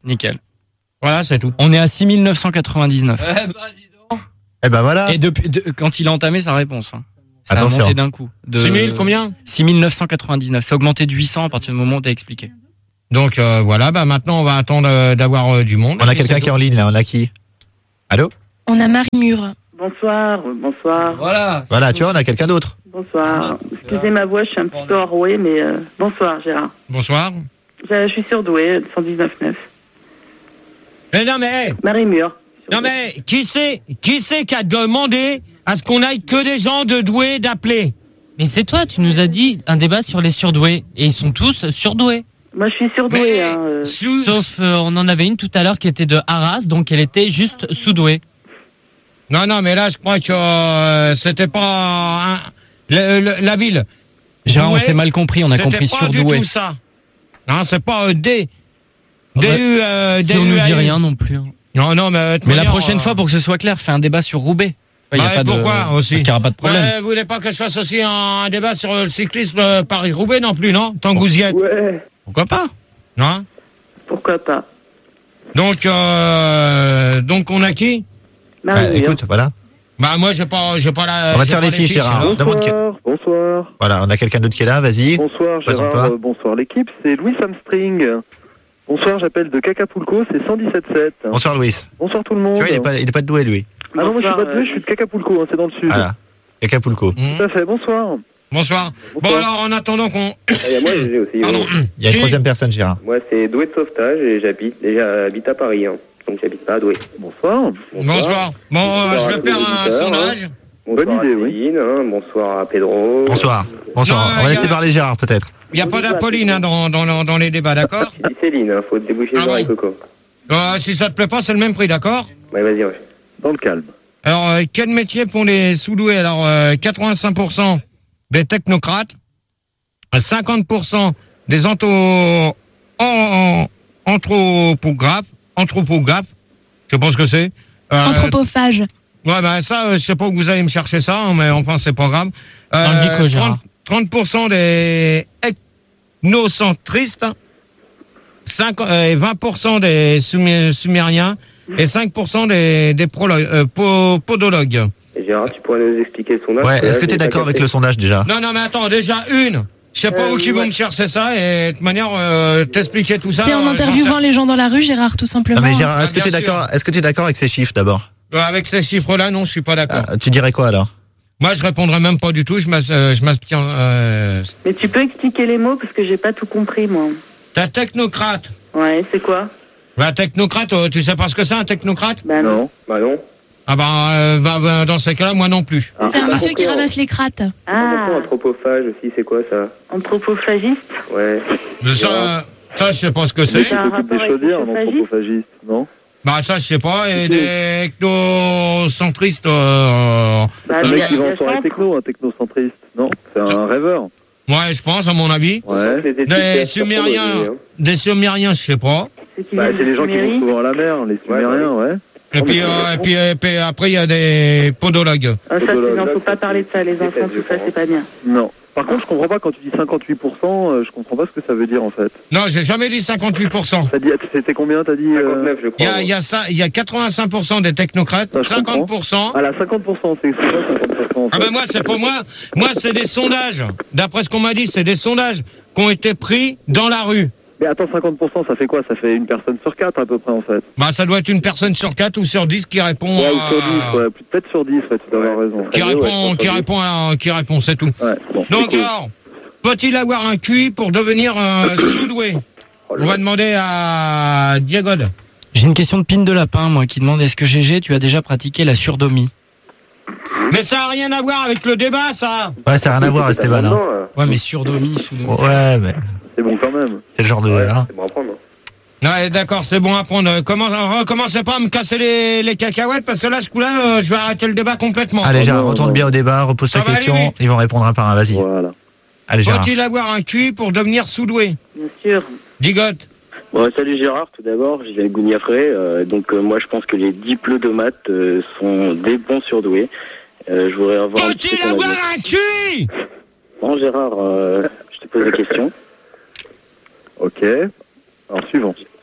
Nickel. Voilà, c'est tout. On est à six mille neuf cent quatre-vingt-dix-neuf. Eh ben, dis donc. Eh ben voilà. Et depuis, de, quand il a entamé sa réponse, hein, ça Attention. a monté d'un coup. De six mille, combien? six mille neuf cent quatre-vingt-dix-neuf. Ça a augmenté de huit cents à partir du moment où t'as expliqué. Donc euh, voilà, bah maintenant on va attendre euh, d'avoir euh, du monde. On a Et quelqu'un c'est qui est en ligne là, on a qui? Allô? On a Marie Mur. Bonsoir, bonsoir. Voilà. Voilà, tu vois, on a quelqu'un d'autre. Bonsoir. Excusez ma voix, je suis un petit peu enrouée, mais euh, bonsoir Gérard. Bonsoir. Je, je suis surdouée, cent dix-neuf neuf. Mais non mais, hey, Marie Mur. non mais, qui c'est, qui c'est qui a demandé à ce qu'on aille que des gens de doués d'appeler? Mais c'est toi, tu nous as dit un débat sur les surdoués. Et ils sont tous surdoués. Moi, je suis surdouée. Mais, Hein, euh. sous- Sauf, euh, on en avait une tout à l'heure qui était de Arras, donc elle était juste sous-douée. Non, non, mais là, je crois que euh, c'était pas hein, le- le- la ville. Gérard, on Douai, s'est mal compris, on a c'était compris pas surdoué. du tout ça. Non, c'est pas euh, D. Ah bah, D U, euh, si D U on nous dit A U. rien non plus. hein. Non, non, mais. de toute Mais la manière, prochaine euh, fois, pour que ce soit clair, fais un débat sur Roubaix. Il y a ouais, pas de- pourquoi aussi? Parce qu'il n'y aura pas de problème. Ouais, vous voulez pas que je fasse aussi un débat sur le cyclisme euh, Paris-Roubaix non plus, non? Tant que vous y êtes. Ouais, Pourquoi pas? Non? pourquoi pas. Donc, euh, donc on a qui? Marie Euh, Mur. écoute, voilà. Bah moi, j'ai pas, j'ai pas la. On va j'ai te faire pas les fiches, Gérard. hein. Demande qui- Bonsoir, bonsoir. Voilà, on a quelqu'un d'autre qui est là, vas-y. Bonsoir Présente-toi. Gérard, euh, bonsoir l'équipe, c'est Louis Hamstring. Bonsoir, j'appelle de Cacapulco, c'est cent dix-sept sept. Bonsoir Louis. Bonsoir tout le monde. Tu vois, il est pas, il est pas de doué, lui. Ah non, moi je suis Bonsoir, pas de Douai, je suis de Cacapulco, hein, c'est dans le sud. Voilà. Acapulco. Mmh. Tout à fait, bonsoir. Bonsoir. Bon Bonsoir. alors, en attendant qu'on. Et moi, j'ai aussi. Pardon. Il y a une Qui troisième personne, Gérard. Moi, c'est Douai de sauvetage et j'habite, et j'habite à Paris. Hein. Donc, j'habite pas à Douai. Bonsoir. Bonsoir. Bon, euh, Bonsoir je à vais tous faire les un auditeurs, sondage. Bonsoir Bonne idée, à oui. Céline, hein. Bonsoir à Pedro. Bonsoir. Bonsoir. Non, on va il y laisser a- parler Gérard, peut-être. Il n'y a pas d'Apolline hein, dans, dans, dans les débats, d'accord? J'ai dit Céline, hein. Faut te déboucher Ah les bon oreilles, Coco. euh, Si ça te plaît pas, c'est le même prix, d'accord? Ouais, vas-y, ouais. Dans le calme. Alors, euh, quel métier font les sous-doués? Alors, euh, quatre-vingt-cinq pour cent des technocrates, cinquante pour cent des anto... en- en- anthropographes, anthropographes, je sais pas ce que c'est. Euh, Anthropophage. Ouais, ben ça, euh, je sais pas où vous allez me chercher ça, hein, mais enfin, c'est pas grave. Dans le Geeko, Gérard. trente, trente pour cent des ethnocentristes, cinq, euh, vingt pour cent des sumé- sumériens et cinq pour cent des, des prolo- euh, po- podologues. Et Gérard, tu pourrais nous expliquer son âge? Ouais, est-ce que tu tu es d'accord avec le sondage déjà? Non, non, mais attends, déjà une. Je sais pas Euh, où qui ouais. vont me chercher ça et de toute manière, euh, t'expliquer tout ça. C'est en euh, j'en interviewant sais- les gens dans la rue, Gérard, tout simplement. Non mais Gérard, est-ce Ah, que tu es bien sûr. d'accord, est-ce que tu es d'accord avec ces chiffres d'abord? Euh, Avec ces chiffres-là, non, je suis pas d'accord. Ah, Tu dirais quoi alors? Moi, je répondrai même pas du tout. Je m'as- euh, je m'abstiens. Euh, Mais tu peux expliquer les mots parce que j'ai pas tout compris, moi. T'as technocrate. Ouais, c'est quoi? Bah, technocrate, euh, tu sais pas ce que c'est un technocrate? Bah non. Non. Bah non. Ah bah, euh, bah, bah, dans ces cas-là, moi non plus. Ah, C'est un ah, monsieur qui pourquoi- ramasse les crattes. Ah, pourquoi anthropophage aussi, c'est quoi ça? anthropophagiste. Ouais. Ça, ça, je sais pas ce que Mais c'est. qui s'occupe des chaudières, un anthropophagiste, non? Bah, ça, je sais pas. Et des ethnocentristes, euh, Bah, Un il y mec a- qui il y vend a sur les centre. technos, un technocentriste, non? C'est un rêveur. ouais, je pense, à mon avis. Ouais. Les études Des d'anthropologie, Sumériens, hein. des Sumériens, je sais pas. C'est qui Bah, vient c'est de les gens qui Sumérie. vont souvent à la mer, les Sumériens, ouais. Et puis, euh, et puis, et puis après, il y a des podologues. Ah, ça, c'est, Podologue. non, faut pas parler de ça, les enfants, tout ça, c'est pas bien. Non. Par contre, je comprends pas quand tu dis cinquante-huit pour cent, euh, je comprends pas ce que ça veut dire en fait. Non, j'ai jamais dit cinquante-huit pour cent. T'as dit, c'était combien, t'as dit? euh, cinquante-neuf, je Il y crois. a, il y a ça, il y a quatre-vingt-cinq pour cent des technocrates, Ça, je cinquante pour cent. Ah, là, cinquante pour cent, c'est c'est quoi cinquante pour cent en Ah fait ben moi, c'est pour moi. Moi, c'est des sondages. D'après ce qu'on m'a dit, c'est des sondages qui ont été pris dans la rue. Mais attends, cinquante pour cent, ça fait quoi? Ça fait une personne sur quatre à peu près en fait. Bah, ça doit être une personne sur quatre ou sur dix qui répond. Ouais, ou à- sur dix, ouais. Peut-être sur dix, ouais, tu dois avoir raison. Qui Ouais, répond, ouais, je pense qui sur dix. répond, à- qui répond, c'est tout. Ouais, bon, Donc c'est cool. alors, faut-il avoir un Q I pour devenir euh, sous-doué? On va demander à Diego. J'ai une question de Pine de Lapin, moi, qui demande est-ce que G G, tu as déjà pratiqué la surdomie? Mais ça a rien à voir avec le débat, ça. Ouais, ça n'a rien à voir, Esteban. Hein. Non, là. Ouais, mais surdomie, sous-domie. Ouais, mais C'est bon quand même. c'est le genre de. Ouais, hein. c'est bon à prendre. Ouais, d'accord, c'est bon à prendre. Comment, recommencez pas à me casser les, les cacahuètes, parce que là, ce coup-là, euh, je vais arrêter le débat complètement. Allez, Gérard, non, retourne non. bien au débat, repose Ça ta va aller question, vite. ils vont répondre un par un, vas-y. Voilà. Allez, Gérard. Faut-il avoir un Q I pour devenir sous-doué? Bien sûr. Digote. Bon, salut Gérard, tout d'abord, je viens de Gouniafré. Euh, donc, euh, moi, je pense que les diplômates euh, sont des bons surdoués. Euh, je voudrais avoir. un petit Faut-il peu ton avoir avis. un Q I? Non, Gérard, euh, je te pose la question. Ok. Alors, suivant.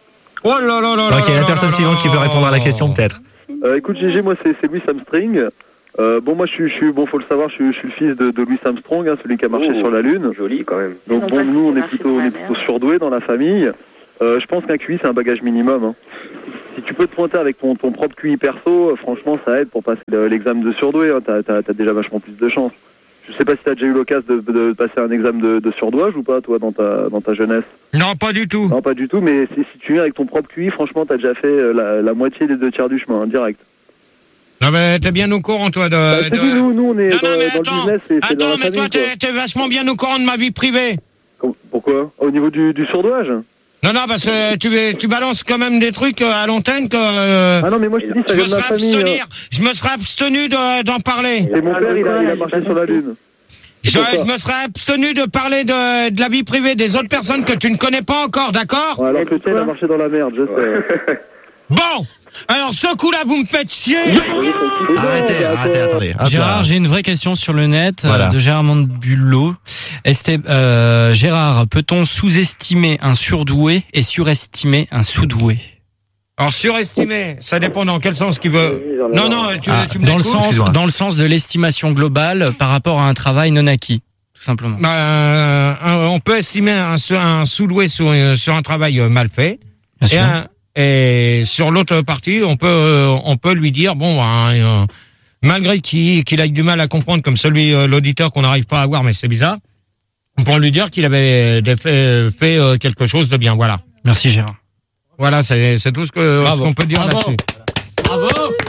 Oh là là là. Ok, la personne suivante qui peut répondre à la question peut-être. Euh, écoute Gégé, moi c'est, c'est Louis Armstrong. Euh, bon moi je suis, je suis, bon faut le savoir, je suis, je suis le fils de, de Louis Armstrong, hein, celui qui a marché Oh, sur la Lune. Joli quand même. Donc bon, nous on est plutôt, on est plutôt surdoués dans la famille. Euh, je pense qu'un Q I c'est un bagage minimum. Hein. Si tu peux te pointer avec ton, ton propre Q I perso, euh, franchement ça aide pour passer le, l'examen de surdoué. Hein. T'as, t'as, t'as déjà vachement plus de chance. Je sais pas si t'as déjà eu l'occasion de, de passer un examen de, de surdouage ou pas, toi, dans ta, dans ta jeunesse. Non, pas du tout. Non, pas du tout, mais si, si tu viens avec ton propre Q I, franchement, t'as déjà fait la, la moitié des deux tiers du chemin, hein, direct. Non, mais t'es bien au courant, toi, de... Bah, de... Dit, nous, nous, on est non, dans, non, mais dans attends, le business, c'est, c'est attends, dans la mais famille, toi, t'es, quoi. t'es vachement bien au courant de ma vie privée. Pourquoi? Au niveau du, du surdouage? Non, non, parce que tu, tu balances quand même des trucs à l'antenne que... Euh, ah non, mais moi, je te dis, ça je vient me de ma serais famille. abstenir, euh... Je me serais abstenu de, d'en parler. Et mon père, il a, il a marché sur la Lune. Je, je me serais abstenu de parler de, de la vie privée des autres personnes que tu ne connais pas encore, d'accord? Ouais, alors que le tien, il a marché dans la merde, je sais. Bon, alors ce coup-là, vous me faites chier. Arrêtez, arrêtez, attendez. Hop Gérard, là. j'ai une vraie question sur le net Voilà. euh, de Gérard Mandbulot. Est-ce, euh, Gérard, peut-on sous-estimer un surdoué et surestimer un sous-doué? Alors surestimé, ça dépend dans quel sens qu'il veut. Non, non, tu, Ah, tu me dans le l'écoutes, sens, excuse-moi. dans le sens de l'estimation globale par rapport à un travail non acquis, tout simplement. Bah, euh, un- on peut estimer un, sou- un sous-doué sur, euh, sur un travail euh, mal fait. Bien Et, sûr. un- et sur l'autre partie, on peut, euh, on peut lui dire, bon, bah, euh, malgré qu'il, qu'il ait du mal à comprendre, comme celui, euh, l'auditeur qu'on n'arrive pas à voir, mais c'est bizarre, on peut lui dire qu'il avait des fait, fait euh, quelque chose de bien. Voilà. Merci Gérard. Voilà, c'est, c'est tout ce, que, ce qu'on peut dire Bravo. là-dessus. Bravo.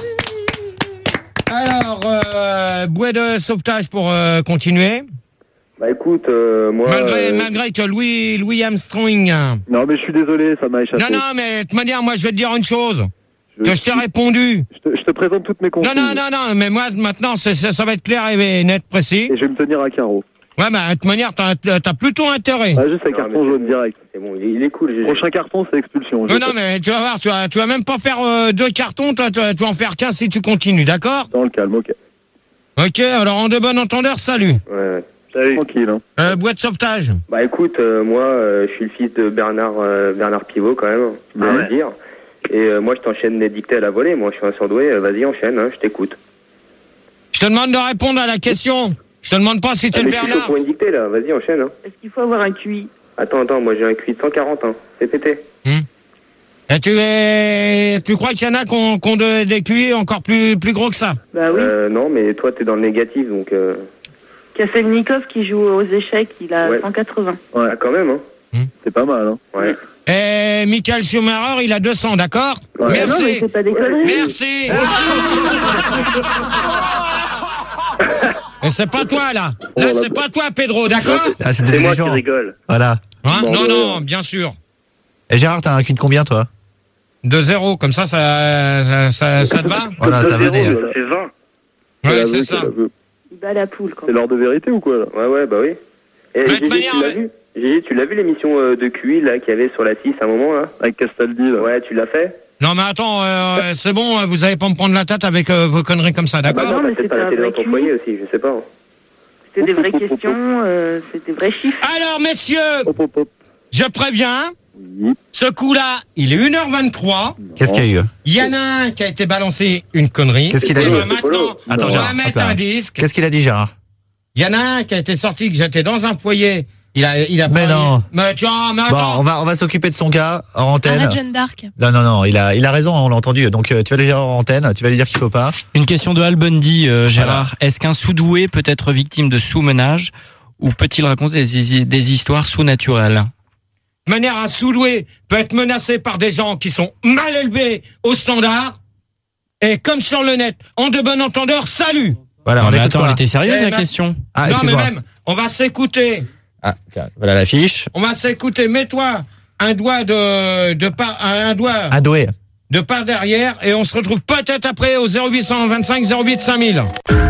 Alors, euh, bouée de sauvetage pour euh, continuer. Bah écoute, euh, moi... Malgré, euh, malgré que Louis, Louis Armstrong. Non, mais je suis désolé, ça m'a échappé. Non, non, mais de toute manière, moi, je vais te dire une chose. Que je t'ai répondu. Je te, je te présente toutes mes Non, consignes. non, non, non, mais moi, maintenant, c'est, ça, ça va être clair et net, précis. Et je vais me tenir à carreau. Ouais, bah, de toute manière, t'as, t'as plutôt intérêt. Ah, juste un carton jaune direct. C'est bon, il est, il est cool. J'ai... Prochain carton, c'est expulsion. Non, non, mais tu vas voir, tu vas, tu vas même pas faire euh, deux cartons, toi, tu vas, tu vas en faire quinze si tu continues, d'accord? Dans le calme, ok. Ok, alors en de bon entendeur, salut. Ouais, ouais. Salut. Tranquille, hein. Euh, boîte de sauvetage. Bah écoute, euh, moi, euh, je suis le fils de Bernard euh, Bernard Pivot quand même, on va Ouais. le dire. Et euh, moi, je t'enchaîne les dictées à la volée. Moi, je suis un surdoué. euh, Vas-y, enchaîne, hein, je t'écoute. Je te demande de répondre à la question. Je te demande pas si t'es Ah, le mais je suis chaud Bernard. pour une dictée là. Vas-y, enchaîne. Hein. Est-ce qu'il faut avoir un Q I? Attends, attends, moi j'ai un Q I de cent quarante. Hein. C'est pété. Et tu es, tu crois qu'il y en a qui ont, qui ont de- des Q I encore plus, plus gros que ça? Bah oui. Euh, non, mais toi, t'es dans le négatif, donc. Euh... Kafelnikov qui joue aux échecs, il a Ouais. cent quatre-vingts. Ouais, ah, quand même. Hein. C'est pas mal, hein. Ouais. Et Michael Schumacher, il a deux cents, d'accord? Ouais. Merci. Non, mais c'est pas des conneries. Merci. Et c'est pas toi, là. Là, c'est pas toi, Pedro, d'accord? Ah, c'était C'est moi les qui gens. rigole. Voilà. Hein? Bon, Non, euh, non, bien sûr. Et Gérard, t'as un Q de combien, toi? De zéro, comme ça, ça, ça, ça, ça te va? Voilà, ça va zéro, dire. voilà. C'est vingt. Ouais, la c'est vue, ça. la vue. Il bat la poule quand C'est même. l'heure de vérité ou quoi, là? Ouais, ouais, bah oui. Et Mais de Gigi, manière, tu l'as ouais. vu Gigi, tu l'as vu l'émission euh, de Q I là qu'il y avait sur la six à un moment là? Avec Castaldi, là. Ouais, tu l'as fait? Non, mais attends, euh, c'est bon, vous allez pas me prendre la tête avec euh, vos conneries comme ça, Bah d'accord? non, mais t'as peut-être c'était pas la un télé vrai dans ton Q I. foyer aussi, je sais pas. Hein. C'était des vraies questions, euh, c'était des vrais chiffres. Alors, messieurs, Hop, hop, hop. je préviens, Oui. ce coup-là, il est une heure vingt-trois. Qu'est-ce qu'il y a eu? Il y en a un qui a été balancé une connerie. Qu'est-ce qu'il a Et dit? ben maintenant, Attends, on Gérard, va hop mettre là. un disque. Qu'est-ce qu'il a dit, Gérard? Il y en a un qui a été sorti, que j'étais dans un foyer. Il a, il a Mais parlé- non. Mais tu vois, mais Bon, attends. on va, on va s'occuper de son cas en antenne. Arrête Jeanne d'Arc. Non, non, non, il a, il a raison, on l'a entendu. Donc, euh, tu vas le dire en antenne, tu vas lui dire qu'il faut pas. Une question de Al Bundy, euh, Gérard. Est-ce qu'un sous-doué peut être victime de sous-menage ou peut-il raconter des, des histoires sous-naturelles? De manière, un sous-doué peut être menacé par des gens qui sont mal élevés au standard. Et comme sur le net, en de bon entendeur, salut. Voilà, Non, on mais écoute attends, quoi elle était sérieuse Eh la ben- question? Ah, non, mais excuse-moi. même, on va s'écouter. Ah, tiens, voilà l'affiche. On va s'écouter. Mets-toi un doigt de, de par, un doigt Un doué. de par derrière et on se retrouve peut-être après au zéro huit cent vingt-cinq zéro huit cinq mille.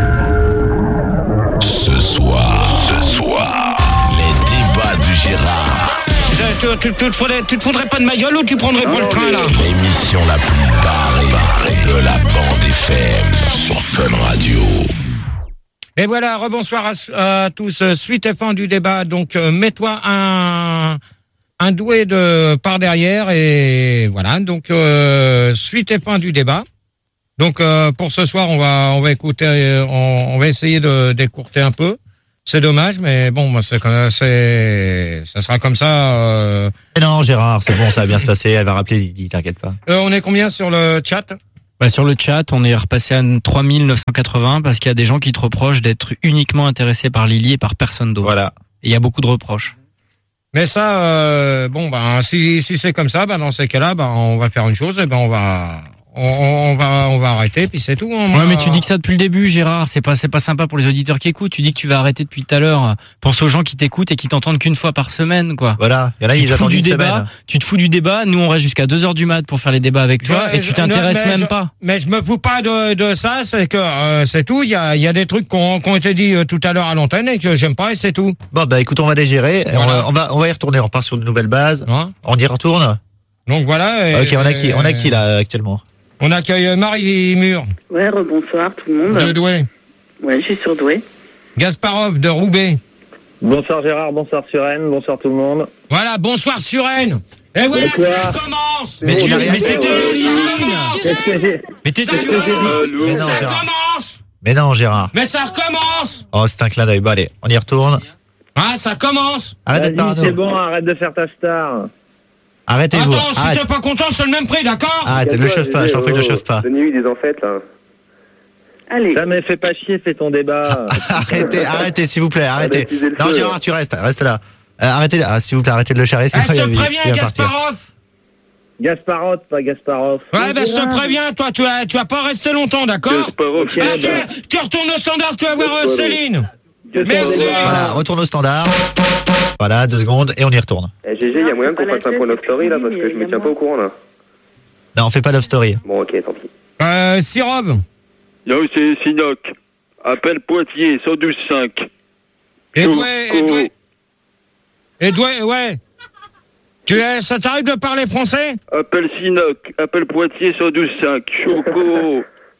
Ce soir, ce soir, les débats du Gérard. Je- Tu, tu, tu, te faudrais, tu te foudrais pas de ma gueule ou tu prendrais pas le train là? L'émission la plus barrée de la bande F M sur Fun Radio. Et voilà, rebonsoir à, à tous. Suite et fin du débat. Donc, euh, mets-toi un, un doué de par derrière et voilà. Donc euh, suite et fin du débat. Donc euh, pour ce soir, on va on va écouter, on, on va essayer de d'écourter un peu. C'est dommage, mais bon, moi c'est c'est ça sera comme ça. Euh... Mais non, Gérard, c'est bon, ça va bien se passer. Elle va rappeler Lily, t'inquiète pas. Euh, on est combien sur le chat? Bah sur le chat, on est repassé à trois mille neuf cent quatre-vingts parce qu'il y a des gens qui te reprochent d'être uniquement intéressés par Lily et par personne d'autre. Voilà. Et il y a beaucoup de reproches. Mais ça, euh, bon, ben si si c'est comme ça, ben dans ces cas-là, ben on va faire une chose, et ben on va on, on va on va arrêter, puis c'est tout. On Ouais, va... mais tu dis que ça depuis le début, Gérard. C'est pas c'est pas sympa pour les auditeurs qui écoutent. Tu dis que tu vas arrêter depuis tout à l'heure. Pense aux gens qui t'écoutent et qui t'entendent qu'une fois par semaine, quoi. Voilà. Il y en a, tu ils te fous attendent du une débat. semaine. Tu te fous du débat. Nous, on reste jusqu'à deux heures du mat pour faire les débats avec toi, Je- et tu je- t'intéresses non, mais même je- pas. Mais je me fous pas de, de ça, c'est que euh, c'est tout. Il y a, il y a des trucs qui ont, qui ont été dit euh, tout à l'heure à l'antenne et que j'aime pas, et c'est tout. Bon, bah écoute, on va les gérer. Voilà. On, on va on va y retourner. On repart sur de nouvelles bases. Hein On y retourne. Donc voilà. et- Ok, on a qui on a qui là actuellement? On accueille Marie Mur Ouais, rebonsoir tout le monde. de Douai, Ouais, je suis surdouée. Gasparov de Roubaix. Bonsoir Gérard, bonsoir Suren, bonsoir tout le monde. Voilà, bonsoir Suren. Et voilà, Bonsoir. ça commence. Mais tu, on a rien mais fait. c'est tes origines. Qu'est-ce que j'ai Mais t'es Ça sûr. commence. Mais non, Ça Gérard. commence. Mais non, Gérard. Mais ça recommence. Oh, c'est un clin d'œil. Bon, allez, on y retourne. Ah, ça commence. Arrête d'être Vas-y, parano. c'est bon, arrête de faire ta star. Arrêtez-vous. Attends, si Arrête. t'es pas content, c'est le même prix, d'accord? Arrête, le chauffe pas. Je t'en prie, le chauffe pas. Donnez-lui des enfêtes, là. Allez. Jamais fais pas chier, fais ton débat. Arrêtez, arrêtez, s'il vous plaît, arrêtez. Arrête d'utiliser le Non, feu, Gérard, là. tu restes, reste là. Euh, arrêtez, ah, s'il vous plaît, arrêtez de le charrer. Eh, sinon je il va- te il préviens, va partir. Gasparov. Gasparov, pas Gasparov. Ouais, ben je te préviens, toi, tu vas, tu vas pas rester longtemps, d'accord? Gasparov. Ok, Ah, bah, tu, tu retournes au standard, tu vas voir euh, Céline. que ton Merci. débat- Voilà, retourne au standard. Voilà, deux secondes, et on y retourne. Eh, G G, il y a moyen qu'on fasse un point of story, là, parce que je me tiens pas au courant, là. Non, on fait pas Love Story. Bon, ok, tant pis. Euh, Sirob. Yo, c'est Sinoc. Appel Poitiers, cent douze cinq. Edoué, Edoué. Edoué, ouais. Tu es, ça t'arrive de parler français? Appel Sinoc. Appel Poitiers, cent douze cinq. Choco.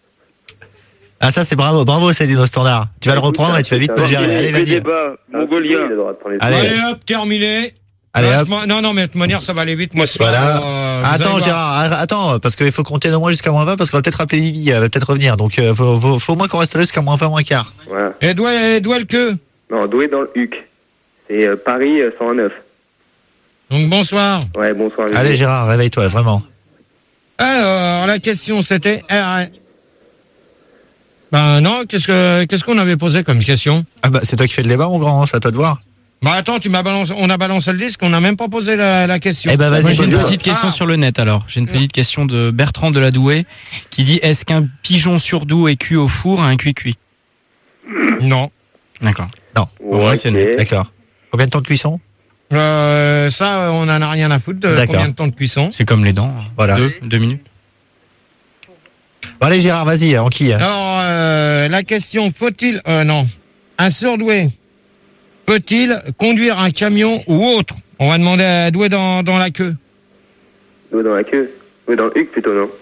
Ah, ça, c'est bravo, bravo, Céline au standard. Tu vas le reprendre et tu vas vite me le gérer. Allez, vas-y. Débat, mongolien. Il a le droit de prendre les Allez. Allez hop, terminé. Allez, Là, hop. je m'en- Non, non, mais de toute manière, ça va aller vite. Moi, ce soir, Voilà. euh, vous Attends, allez voir. Gérard, ar- attends, parce qu'il faut compter au moins jusqu'à moins vingt, parce qu'on va peut-être rappeler Lily, elle va peut-être revenir. Donc, euh, faut, faut, faut au moins qu'on reste là jusqu'à moins vingt, moins quart. Voilà. Edoué, Edoué le queue. Non, Doué dans le H U C. C'est euh, Paris euh, cent neuf. Donc, bonsoir. Ouais, bonsoir. G G. Allez, Gérard, réveille-toi, vraiment. Alors, la question, c'était... R. Ben non, qu'est-ce que qu'est-ce qu'on avait posé comme question? Ah bah, c'est toi qui fais le débat, mon grand, c'est à toi de voir. Bah attends, tu m'as balancé, on a balancé le disque, on n'a même pas posé la, la question. Eh ben, vas-y, Moi, j'ai une pose-le. petite question Ah. sur le net alors. J'ai une petite question de Bertrand de la Douai qui dit est-ce qu'un pigeon surdoué est cuit au four a un cuit-cuit? Non. D'accord. Non. Bon, ouais, c'est net. D'accord. Combien de temps de cuisson? Euh, ça, on en a rien à foutre de D'accord. combien de temps de cuisson. C'est comme les dents. Voilà. Deux, deux minutes. Bon, allez, Gérard, vas-y, en qui? Alors, euh, la question, faut-il... Euh, non. Un surdoué peut-il conduire un camion ou autre? On va demander à Doué dans, dans la queue. Doué dans la queue. Doué dans le H U C, plutôt, non?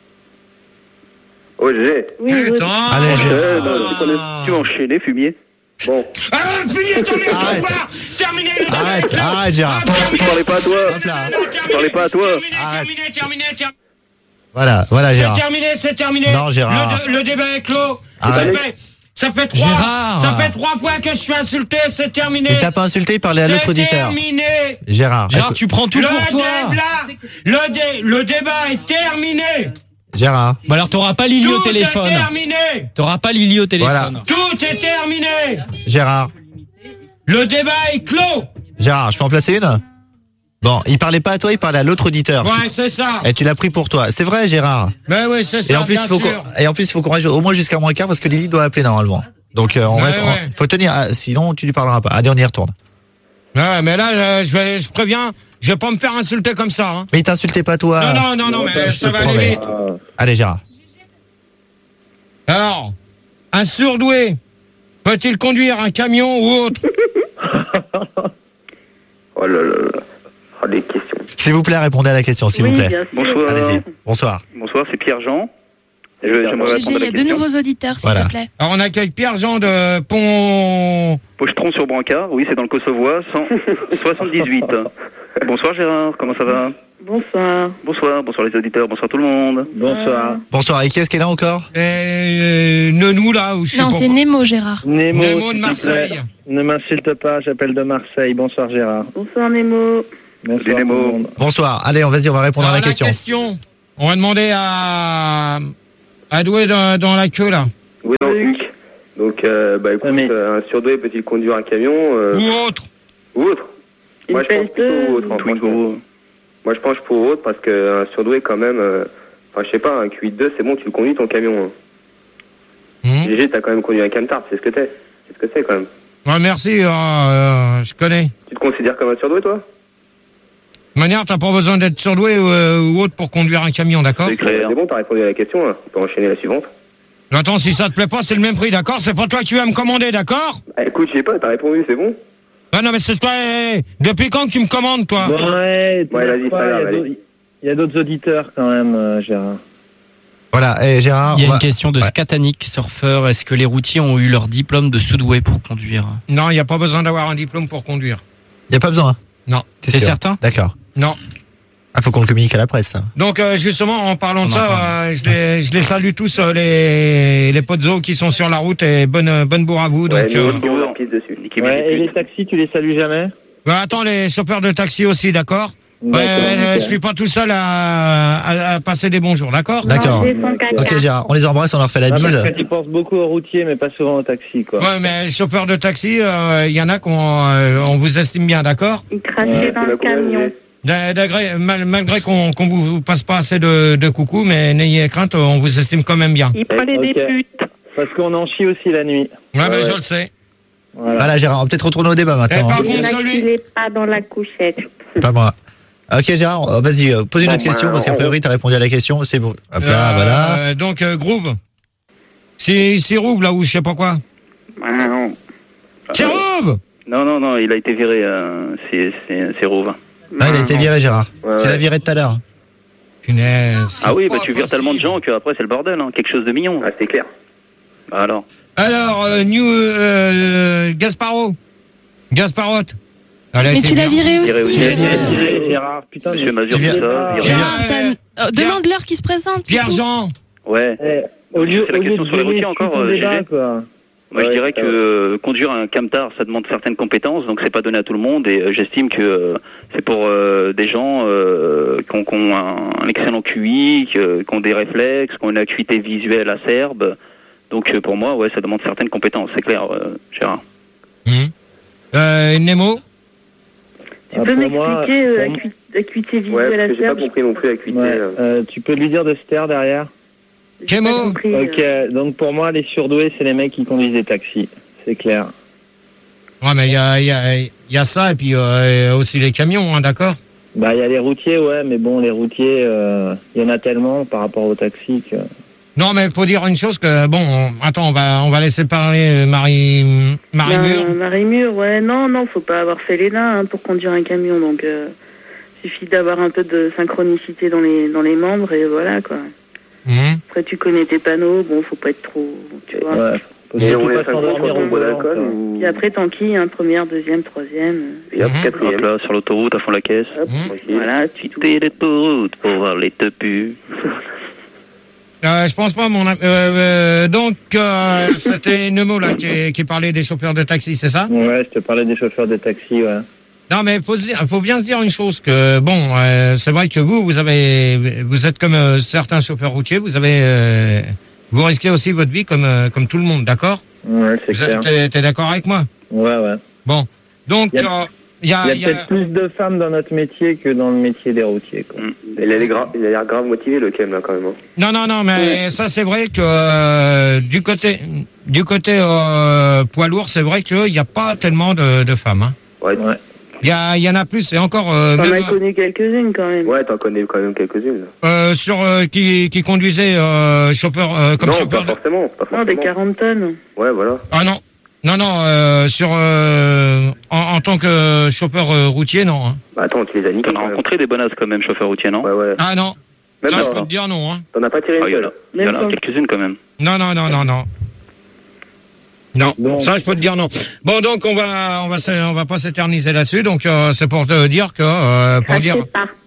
Oh, G G. Oui, oui. Putain. Allez, Gérard. Euh, non, tu connais- Tu vas enchaîner, fumier. Bon. Ah, fini, terminé, Arrête. combat. Terminé le débat. Arrête, Claude. arrête, Gérard. Ah, terminé. Parlez pas à toi. Hop là. Non, non, terminé. Parlez pas à toi. Terminé, Arrête. terminé, terminé, terminé. Voilà, voilà, C'est Gérard. terminé, c'est terminé. Non, Gérard. Le, le débat est clos. Ça Arrête. fait, ça fait trois. Gérard. Ça fait trois fois que je suis insulté. C'est terminé. Il t'a pas insulté, il parlait à l'autre C'est auditeur. terminé. Gérard. Gérard, écoute- tu prends tout Le pour toi. débat, le, dé, le débat est terminé. Gérard. Bah alors t'auras pas Lily au Tout est téléphone. terminé. T'auras pas Lily au téléphone. Voilà. Tout est terminé. Gérard. Le débat est clos. Gérard, je peux en placer une? Bon, il parlait pas à toi, il parlait à l'autre auditeur. Ouais, Tu- c'est ça. Et tu l'as pris pour toi. C'est vrai, Gérard. Ben oui, c'est ça. Et en plus, il bien faut sûr. qu'on, et en plus, il faut qu'on reste au moins jusqu'à moins quart parce que Lily doit appeler normalement. Donc, euh, on Ouais, reste, on- ouais. faut tenir, ah, sinon tu lui parleras pas. Allez, on y retourne. Ouais, mais là, euh, je, vais, je préviens, je vais pas me faire insulter comme ça. Hein. Mais il t'insultait pas toi. Non, non, non, non, mais je ça te va aller promets. vite. Allez, Gérard. Alors, un surdoué peut-il conduire un camion ou autre? Oh là là là. Oh, les questions. S'il vous plaît, répondez à la question, s'il Oui, vous plaît. bien sûr. Bonsoir. Allez-y. Bonsoir. Bonsoir, c'est Pierre-Jean. Je- J'aimerais G G, répondre à il y la a deux question. nouveaux auditeurs, s'il Voilà. te plaît. Alors, on accueille Pierre-Jean de Pont... Pochetron. Pochetron sur Brancard, oui, c'est dans le Kosovo, cent soixante-dix-huit. Bonsoir Gérard, comment ça va? Bonsoir. Bonsoir, bonsoir les auditeurs, bonsoir tout le monde. Bonsoir. Bonsoir, et qui est-ce qui est là encore? Euh, Nenou, là, où je suis Non, pour- c'est Nemo, Gérard. Nemo, Nemo de s'il te Marseille. plaît. Ne m'insulte pas, j'appelle de Marseille. Bonsoir Gérard. Bonsoir Nemo. Bonsoir Salut, Nemo. tout le monde. Bonsoir. Allez, on vas-y, on va répondre à Alors, la question. On va demander à, à Doué dans, dans la queue, là. Oui, non, Huc. Donc, euh, bah écoute, euh, un surdoué peut-il conduire un camion euh, Ou autre. Ou autre. Moi, je pense plutôt autre. hein, franchement. Moi, je penche pour autre parce qu'un surdoué, quand même, euh, enfin, je sais pas, un Q huit deux, c'est bon, tu le conduis ton camion. Hein. Mmh. G G, t'as quand même conduit un camtar, c'est ce que t'es. C'est ce que c'est, quand même. Ouais, merci, euh, euh, je connais. Tu te considères comme un surdoué, toi? De toute manière, t'as pas besoin d'être surdoué ou, euh, ou autre pour conduire un camion, d'accord? C'est bon, t'as répondu à la question, hein. On peut enchaîner la suivante. Attends, si ça te plaît pas, c'est le même prix, d'accord? C'est pas toi qui vas me commander, d'accord? Ah, écoute, je sais pas, t'as répondu, c'est bon? Ah non, mais c'est toi. eh, Depuis quand que tu me commandes, toi? Ouais, Ouais, vas-y, pas, pas il y grave, a allez. d'autres- il y a d'autres auditeurs quand même, euh, Gérard. Voilà, et Gérard. Il y a on une va- question de Ouais. Scatanic, surfeur. Est-ce que les routiers ont eu leur diplôme de soudoué pour conduire? Non, il n'y a pas besoin d'avoir un diplôme pour conduire. Il n'y a pas besoin. Non. T'es C'est sûr? certain? D'accord. Non. Ah, faut qu'on le communique à la presse, ça. Donc, euh, justement, en parlant de On en ça, parle. euh, je, les, je les salue tous, euh, les, les potes qui sont sur la route, et bonne, euh, bonne bourre à vous. Donc, Ouais, nous, euh, on nous en pisse dessus. Ouais, et les taxis, tu les salues jamais? bah, attends, les chauffeurs de taxi aussi, d'accord? Ouais, D'accord, euh, ok. je suis pas tout seul à, à, à passer des bonjours, d'accord? D'accord. Ok, Gérard, on les embrasse, on leur fait la Ah, parce bise. que tu penses beaucoup aux routiers, mais pas souvent aux taxis, quoi. Ouais, mais les chauffeurs de taxi, il y en a qu'on euh, on vous estime bien, d'accord? Il crachaient dans le camion. D'a- d'agré- mal- Malgré qu'on qu'on vous vous passe pas assez de, de coucou, mais n'ayez crainte, on vous estime quand même bien. Il prenait des Ok. putes. Parce qu'on en chie aussi la nuit. Ouais, mais Ouais. je le sais. Voilà. Voilà, Gérard, on va peut-être retourner au débat Et maintenant. par hein. contre, celui... pas dans la couchette. Pas moi. Ok, Gérard, euh, vas-y, euh, pose une Bon, autre question, bah, parce qu'a on- priori, t'as répondu à la question, c'est bon. Hop là, Euh, voilà. Donc, euh, Groove. C'est c'est Rouve, là, ou je sais pas quoi. Ah, non. C'est Rouve! Non, non, non, il a été viré, euh, c'est c'est- c'est Rouve. Ah, il a été viré, Gérard. Ouais, Tu ouais. l'as viré tout à l'heure. Punaise. Ah oui, c'est bah pas tu vires possible. tellement de gens qu'après c'est le bordel, hein. Quelque chose de mignon. Ah, c'est clair. Bah alors. Alors, euh, New euh, Gasparo. Gasparotte. Elle a Mais été tu l'as bien. viré Viré aussi. aussi. Eh, Gérard, putain, Monsieur mais- Mazur, Tu viens- tout ça, viré. Gérard, Pierre- t'as- euh, Pierre- demande-leur qui se présente. c'est tout. Pierre-Jean. Ouais. Eh, au lieu, C'est la au lieu question de sur les donner routiers encore, ton euh, débat, G G. quoi. Moi, je Ouais, dirais que ça va. euh, conduire un camtar, ça demande certaines compétences, donc c'est pas donné à tout le monde. Et euh, j'estime que euh, c'est pour euh, des gens euh, qui ont, qui ont un, un excellent Q I, qui, euh, qui ont des réflexes, qui ont une acuité visuelle acerbe. Donc euh, pour moi, ouais, ça demande certaines compétences, c'est clair, euh, Gérard. Hum. Euh, Nemo. Tu Ah, peux pour moi- m'expliquer euh, pour moi- acu- acuité Ouais, visuelle parce à que j'ai pas Serge? compris non plus l'acuité. Ouais, euh. euh, tu peux lui dire de se taire derrière? J'ai pas Kémo. compris, euh. Ok, donc pour moi, les surdoués, c'est les mecs qui conduisent des taxis. C'est clair. Ouais, mais il y a, il y, a, il y a ça, et puis euh, aussi les camions, hein, d'accord? Bah, il y a les routiers, ouais, mais bon, les routiers, euh, il y en a tellement par rapport aux taxis que... Non, mais faut dire une chose que, bon, on- attends, on va, on va laisser parler euh, Marie, Marie Mur. Ben, Marie Mur, ouais, non, non, faut pas avoir fait les nains hein, pour conduire un camion, donc euh, suffit d'avoir un peu de synchronicité dans les dans les membres et voilà quoi. Hum. Après tu connais tes panneaux, bon, faut pas être trop, tu vois. Ouais, faut Et surtout on pas laisse un gros s'endormir quand au on boit volant, d'alcool quoi. ou... Puis après t'enquilles, hein, première, deuxième, troisième. Et hop, Mhm. quatrième. Hop là, sur l'autoroute, à fond la caisse. Hop, Hum. Tranquille. voilà, tu Quitter l'autoroute pour voir les tepus. Euh, je pense pas, mon ami. Euh, euh, donc, euh, c'était Nemo, là, qui, qui parlait des chauffeurs de taxi, c'est ça? Ouais, je te parlais des chauffeurs de taxi, ouais. Non, mais faut, se dire- faut bien se dire une chose, que, bon, euh, c'est vrai que vous, vous avez, vous êtes comme euh, certains chauffeurs routiers, vous avez, euh, vous risquez aussi votre vie comme, euh, comme tout le monde, d'accord? Ouais, c'est Vous clair. êtes- T'es t'es d'accord avec moi? Ouais, ouais. Bon. Donc, Il y euh, a- il y a, Il y a il y a- peut-être plus de femmes dans notre métier que dans le métier des routiers, quoi. Il a l'air gra- il a l'air grave motivé, le Kem, là, quand même. hein. Non, non, non, mais ça, c'est vrai que euh, du côté, du côté euh, poids lourd, c'est vrai qu'il n'y a pas tellement de, de femmes. Hein. Ouais. Ouais. Il y, a, il y en a plus, et encore euh, T'en même, as connu quelques-unes quand même. Ouais, t'en connais quand même quelques-unes. euh, sur euh, qui, qui conduisaient euh, chauffeur, euh, comme non, chauffeur. pas de- forcément, pas Non, des forcément. quarante tonnes. Ouais, voilà. Ah non, non, non, euh, sur euh, en, en tant que chauffeur euh, routier, non. Hein. Bah attends, tu les as niqués. T'en as rencontré des bonasses quand même, chauffeur routier, non? Ouais, ouais. Ah non, Même ça, pas, je peux hein. te dire non. Hein. T'en as pas tiré Ah, une il y en a, seule. il y en Même a pas. quelques-unes quand même. Non, non, non, non, non. Non, Donc- ça je peux te dire non. Bon, donc on va, on va, se- on va pas s'éterniser là-dessus. Donc euh, c'est pour te dire que, euh, pour dire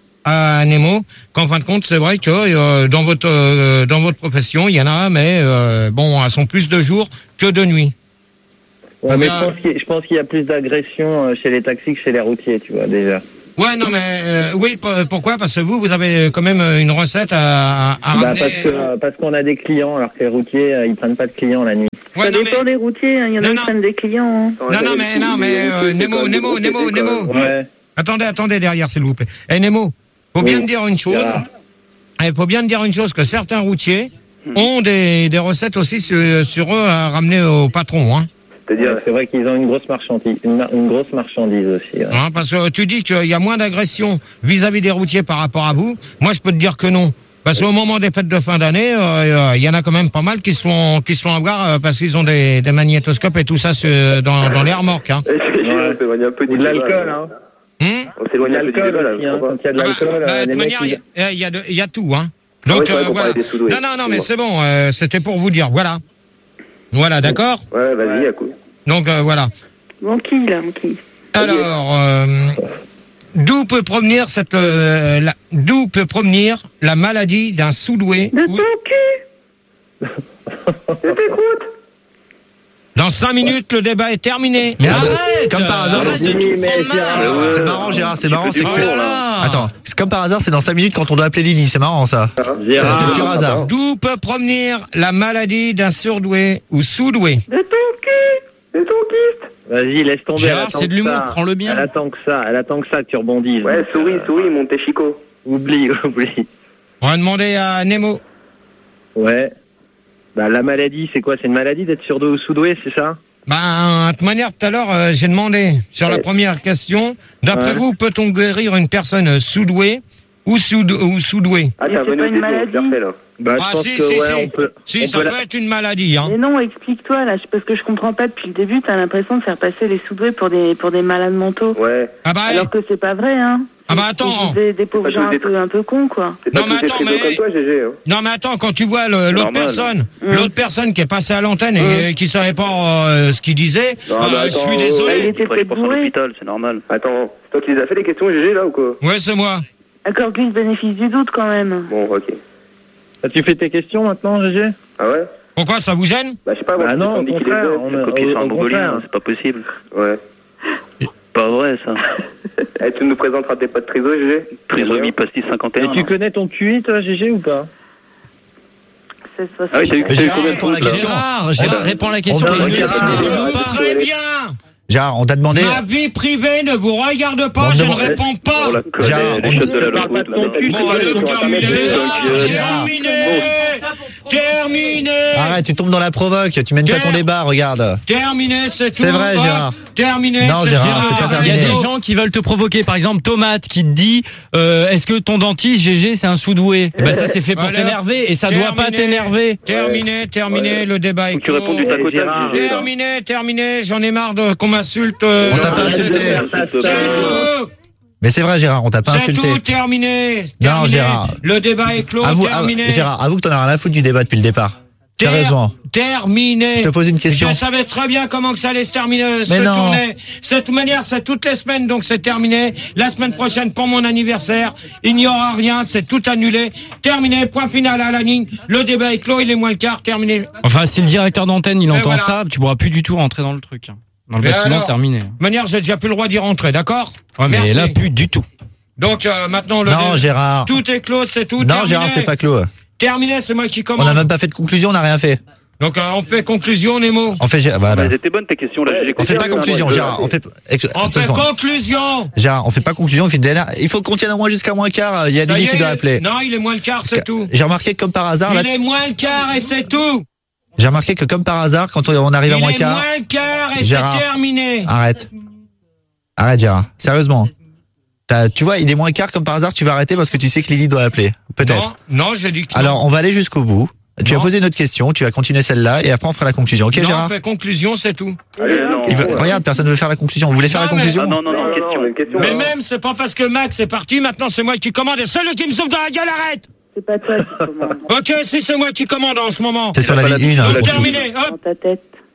à Nemo, qu'en fin de compte, c'est vrai que euh, dans votre, euh, dans votre profession, il y en a, mais euh, bon, elles sont plus de jour que de nuit. Ouais, mais On a- je pense qu'il y a- je pense qu'il y a plus d'agression euh, chez les taxis que chez les routiers, tu vois, déjà. Ouais, non, mais euh, oui, p- pourquoi? Parce que vous, vous avez quand même une recette à, à Bah, ramener. parce que euh, parce qu'on a des clients, alors que les routiers, euh, ils prennent pas de clients la nuit. Ouais, Ça non, dépend des routiers, hein. Il y en a qui prennent des clients. hein. Non, non, mais, non, mais, euh, Nemo, Nemo, Nemo, Nemo. Ouais. Attendez, attendez derrière, s'il vous plaît. Eh, Nemo, faut bien Oui. me dire une chose. Voilà. Il faut bien me dire une chose, que certains routiers ont des, des recettes aussi sur, sur eux à ramener au patron, hein. C'est-à-dire, c'est vrai qu'ils ont une grosse marchandise, une, mar- une grosse marchandise aussi. ouais. Hein, parce que tu dis qu'il y a moins d'agression vis-à-vis des routiers par rapport à vous. Moi, je peux te dire que non. Parce qu'au moment des fêtes de fin d'année, euh, il y en a quand même pas mal qui se font, qui se font avoir euh, parce qu'ils ont des, des magnétoscopes et tout ça sur- dans, dans les remorques. Hein. On s'éloigne un peu du Ou de débat, l'alcool, là. hein. Hmm On s'éloigne un peu du L'alcool débat, là. aussi, hein. je crois Quand il y a de l'alcool, Bah, euh, de les toute mecs, manière, ils- il y, a- il y, a de- il y a tout. Hein. Ah ouais, Donc, c'est vrai euh, qu'on voilà. parlait des sous-doués. Non, non, non, mais c'est bon. euh, C'était pour vous dire. Voilà. Voilà, d'accord. Ouais, vas-y, à coup. Donc, euh, voilà. Bon, qui, là, qui? Alors, euh, d'où peut provenir cette, euh, la- d'où peut provenir la maladie d'un sous-doué? De ton cul. Je t'écoute. Dans cinq minutes, le débat est terminé. Mais arrête, comme par hasard. arrête de tout prendre mal. C'est marrant, Gérard, c'est marrant. C'est que Oh c'est- là là. Attends, c'est comme par hasard, c'est dans cinq minutes quand on doit appeler Lily. C'est marrant, ça. C'est Gérard, c'est pur hasard. D'où peut provenir la maladie d'un surdoué ou sous-doué? De ton cul. De ton kyste. Vas-y, laisse tomber. Gérard, elle attend c'est de que l'humour, ça. prends-le bien. Elle attend que ça, elle attend que ça que tu rebondisses. Ouais, Donc, souris, euh, souris, Monte Chico. Oublie, oublie. On va demander à Nemo. Ouais. Bah, la maladie, c'est quoi? C'est une maladie d'être surdoué ou sous-doué, c'est ça? Ben, de toute manière, tout à l'heure, euh, j'ai demandé sur la Ouais. première question, d'après Ouais. vous, peut-on guérir une personne sous-douée ou sous- ou sous-douée? Ah, Mais t'as un c'est bon pas une idée, maladie. c'est là. Bah, je Ah, pense si, que, si, ouais, si. on peut. Si, on ça peut peut la- être une maladie, hein. Mais non, explique-toi, là, parce que je comprends pas depuis le début, t'as l'impression de faire passer les sous-doués pour des, pour des malades mentaux. Ouais. Ah bah, Alors que c'est pas vrai, hein. Ah bah, C'est attends. juste Des, des pauvres pas gens tous un des- peu, un peu cons, quoi. C'est pas Non, mais tous des attends, frérots mais- comme toi, G G. Hein. non, mais attends, quand tu vois le- l'autre normal. personne, Mmh. l'autre personne qui est passée à l'antenne et qui savait pas euh, ce qu'il disait, Non, euh, mais je attends, suis ouais, Il désolé. était Il peut-être pour son bourré. hôpital, c'est normal. Attends, c'est toi qui les as fait les questions, G G, là, ou quoi? Ouais, c'est moi. Accorde-lui le bénéfice du doute, quand même. Bon, ok. Ah, tu fais tes questions maintenant, G G? Ah ouais? Pourquoi ça vous gêne? Bah, je sais pas, moi, Bah je non, me au dis qu'il est contraire, bête. on La a- copie au- sur un au bourgogne, contraire. c'est pas possible. Ouais. Pas vrai, ça. Eh, tu nous présenteras tes potes trésor, G G? Trisomie pastis cinquante et Et un. tu non connais ton Q I, toi, G G, ou pas? C'est Ah oui, t'as eu, Mais t'as eu Gérard, combien de réponds à la fautes, là question. Gérard, Gérard, On- réponds à la question. on- Est-ce on- que on- tu on- veux on- ou pas Très bien. Gérard, on t'a demandé. Ma vie privée ne vous regarde pas, On je ne demande- réponds On pas. la connaît, Gérard, les on- chutes de la Je parle pas locoute, de là. ton cul, Bon, c'est allez, quoi, terminé. Gérard, Gérard. Terminé. Terminé. Arrête, tu tombes dans la provoque. Tu mènes pas ton Gérard. débat, regarde. Terminé, c'est tout. C'est vrai, Hop. Gérard. Terminé. Non, c'est Gérard, tout. c'est pas Il y a terminé. des gens qui veulent te provoquer. Par exemple, Tomate qui te dit euh, est-ce que ton dentiste G G c'est un sous-doué? Eh ben ça c'est fait pour Voilà. t'énerver et ça doit pas Terminé. t'énerver. Terminé, terminé, le débat est Faut que tu réponds du clos. tac au tac, Gérard. G G, là. Terminé, terminé, j'en ai marre de qu'on m'insulte. euh, On t'a pas euh, insulté. C'est tout. Mais c'est vrai, Gérard, on t'a pas C'est insulté. tout, terminé. Non, Terminé. Gérard. Le débat est clos, Avoue, terminé. avoue- Gérard, avoue que t'en as rien à foutre du débat depuis le départ. Ter- Sérieusement. Terminé. Je te pose une question. Je savais très bien comment que ça allait se terminer, se Mais non. tourner. Cette manière, c'est toutes les semaines, donc c'est terminé. La semaine prochaine, pour mon anniversaire, il n'y aura rien, c'est tout annulé. Terminé, point final à la ligne. Le débat est clos, il est moins le quart, terminé. Enfin, si le directeur d'antenne il Et entend voilà. ça, tu pourras plus du tout rentrer dans le truc. Dans le Et bâtiment, alors terminé. De toute manière, j'ai déjà plus le droit d'y rentrer, d'accord? Ouais, mais Merci. là, plus du tout. Donc, euh, maintenant, le Non, débat- Gérard. tout est clos, c'est tout. Non, terminé. Gérard, c'est pas clos. Terminé, c'est moi qui On commande. n'a même pas fait de conclusion, on n'a rien fait. Donc, euh, on fait conclusion, Nemo. On fait, Gé- voilà. Elles étaient bonnes tes questions, là. J'ai On fait pas compris. conclusion, Gérard. On fait, ex- On attends, fait seconde. conclusion. Gérard, on fait pas conclusion, on fait une D N A. Il faut qu'on tienne au moins jusqu'à moins quart. Il y a Ça y Lily est, qui doit il est- appeler. Non, il est moins le quart, c'est tout. J'ai remarqué que comme par hasard, là, Il est moins le quart et c'est tout. j'ai remarqué que comme par hasard, quand on on arrive à Il moins est quart. moins le quart et Gérard. c'est terminé. Arrête. Arrête, Gérard. Sérieusement. T'as- tu vois, il est moins quart comme par hasard, tu vas arrêter parce que tu sais que Lily doit appeler. Peut-être. Non, non, j'ai dit que non. Alors, on va aller jusqu'au bout. Tu Non. vas poser une autre question, tu vas continuer celle-là et après on fera la conclusion. Ok, non, Gérard? on fait conclusion, c'est tout. Allez, non. Il veut- Regarde, personne ne veut faire la conclusion. Vous voulez faire Non, la mais- conclusion? Ah, non, non, non, Non, question. non, une question. Mais hein. même, c'est pas parce que Max est parti, maintenant c'est moi qui commande et celui qui me souffle dans la gueule, arrête. C'est pas toi qui commande. Ok, si c'est moi qui commande en ce moment. C'est sur la pas ligne la- une. la- hein, la- on te Terminé, souffle. Dans hop. ta tête.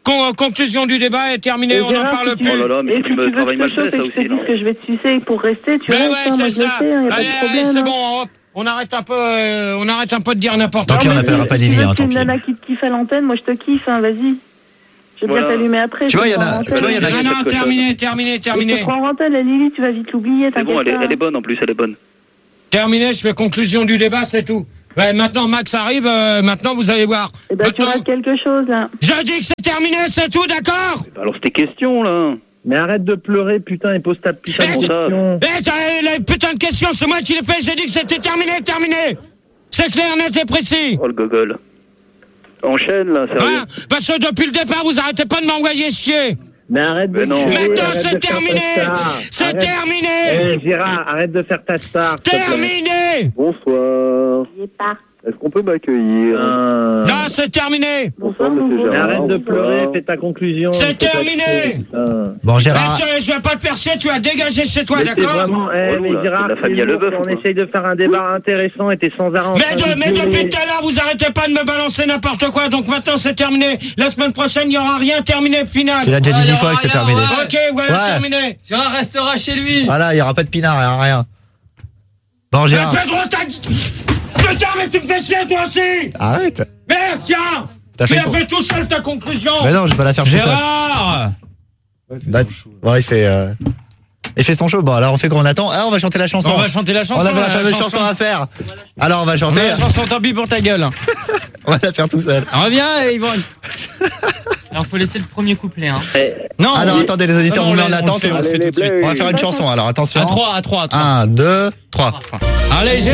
con- conclusion du débat est terminée, Et on n'en Gérard, parle si tu plus. veux- Oh là là, mais et tu si me tu veux travailles que mal je te fait, ça chauffe et que je te aussi, non dise que je vais te sucer pour rester, tu Mais restes, ouais, hein, moi c'est je le ça. sais, il n'y a pas Allez, de allez, problème. c'est hein. bon, hop. On arrête un peu, euh, on arrête un peu de dire n'importe Tant quoi. pis, on mais n'appellera si- pas si Lily, tu veux hein, que tant une pis. nana qui te kiffe à l'antenne, moi je te kiffe, hein, vas-y. Je vais Voilà. bien t'allumer après. Tu vois, je il y te en a- prends en tu vois, il y en a antenne. qui- Non, non, terminé, terminé, Et je terminé. te prends en antenne, la Lily, tu vas vite l'oublier, C'est bon, t'inquiète elle est, pas. elle est bonne en plus, elle est bonne. Terminé, je fais conclusion du débat, c'est tout. Ouais, maintenant, Max arrive, euh, maintenant, vous allez voir. Eh ben, tu Maintenant, rates quelque chose, là. je dis que c'est terminé, c'est tout, d'accord? Bah alors c'était question là. Mais arrête de pleurer, putain, et pose ta putain de Eh, question. Eh, t'as les putain de questions, c'est moi qui les fais, j'ai dit que c'était terminé, terminé. C'est clair, net et précis. Oh le gogol. Enchaîne là, sérieux. Hein? Parce que depuis le départ, vous arrêtez pas de m'envoyer chier. Mais arrête de Mais non. pleurer, Maintenant, arrête c'est de faire terminé. ta star. C'est Arrête- terminé. Eh, Gérard, arrête de faire ta star. s'il te plaît. Terminé. Bonsoir. J'y ai pas. Est-ce qu'on peut m'accueillir Euh, Non, c'est terminé. Bonsoir, monsieur Mais Gérard. arrête de Bonsoir. pleurer, fais ta conclusion. C'est Fais ta- terminé. Putain. Bon, Gérard. Eh, je, je vais pas te faire chier, tu vas dégager chez toi, Mais c'est d'accord? vraiment, eh, Relou, mais là. Gérard, C'est la famille c'est à lourd, Leboeuf, on quoi. essaye de faire un débat intéressant et t'es sans arrêt. en Mais, train de- de mais gueuler. depuis tout à l'heure, vous arrêtez pas de me balancer n'importe quoi, donc maintenant c'est terminé. La semaine prochaine, il y aura rien, terminé, final. Tu l'as déjà dit Ouais, dix il y fois aura que c'est rien, terminé. ouais. Ok, voilà, Ouais. terminé. Gérard restera chez lui. Voilà, il y aura pas de pinard, il y aura rien. Bon, Mais Gérard. Pedro, t'as... Putain, mais tu me fais chier, toi aussi. Arrête. Merde, tiens. T'as Tu fait l'as ton- fait tout seul, ta conclusion. Mais non, je vais pas la faire tout seul. Gérard. Bah, bon, il fait, euh, il fait son show. Bon, alors on fait qu'on attend. Ah, on va chanter la chanson. On va chanter la chanson. On avait la la fameuse chanson. chanson à faire. Alors on va On chanter. a la chanson, tant pis pour ta gueule. On va la faire tout seul. Reviens, Yvonne. Alors, faut laisser le premier couplet, hein. Non. Alors attendez, les auditeurs, Non, on on met en le- on le attente. fait, on le fait tout de suite. On va faire une chanson. Alors attention. À trois, à trois, à trois. un, deux, trois. Allez, j'ai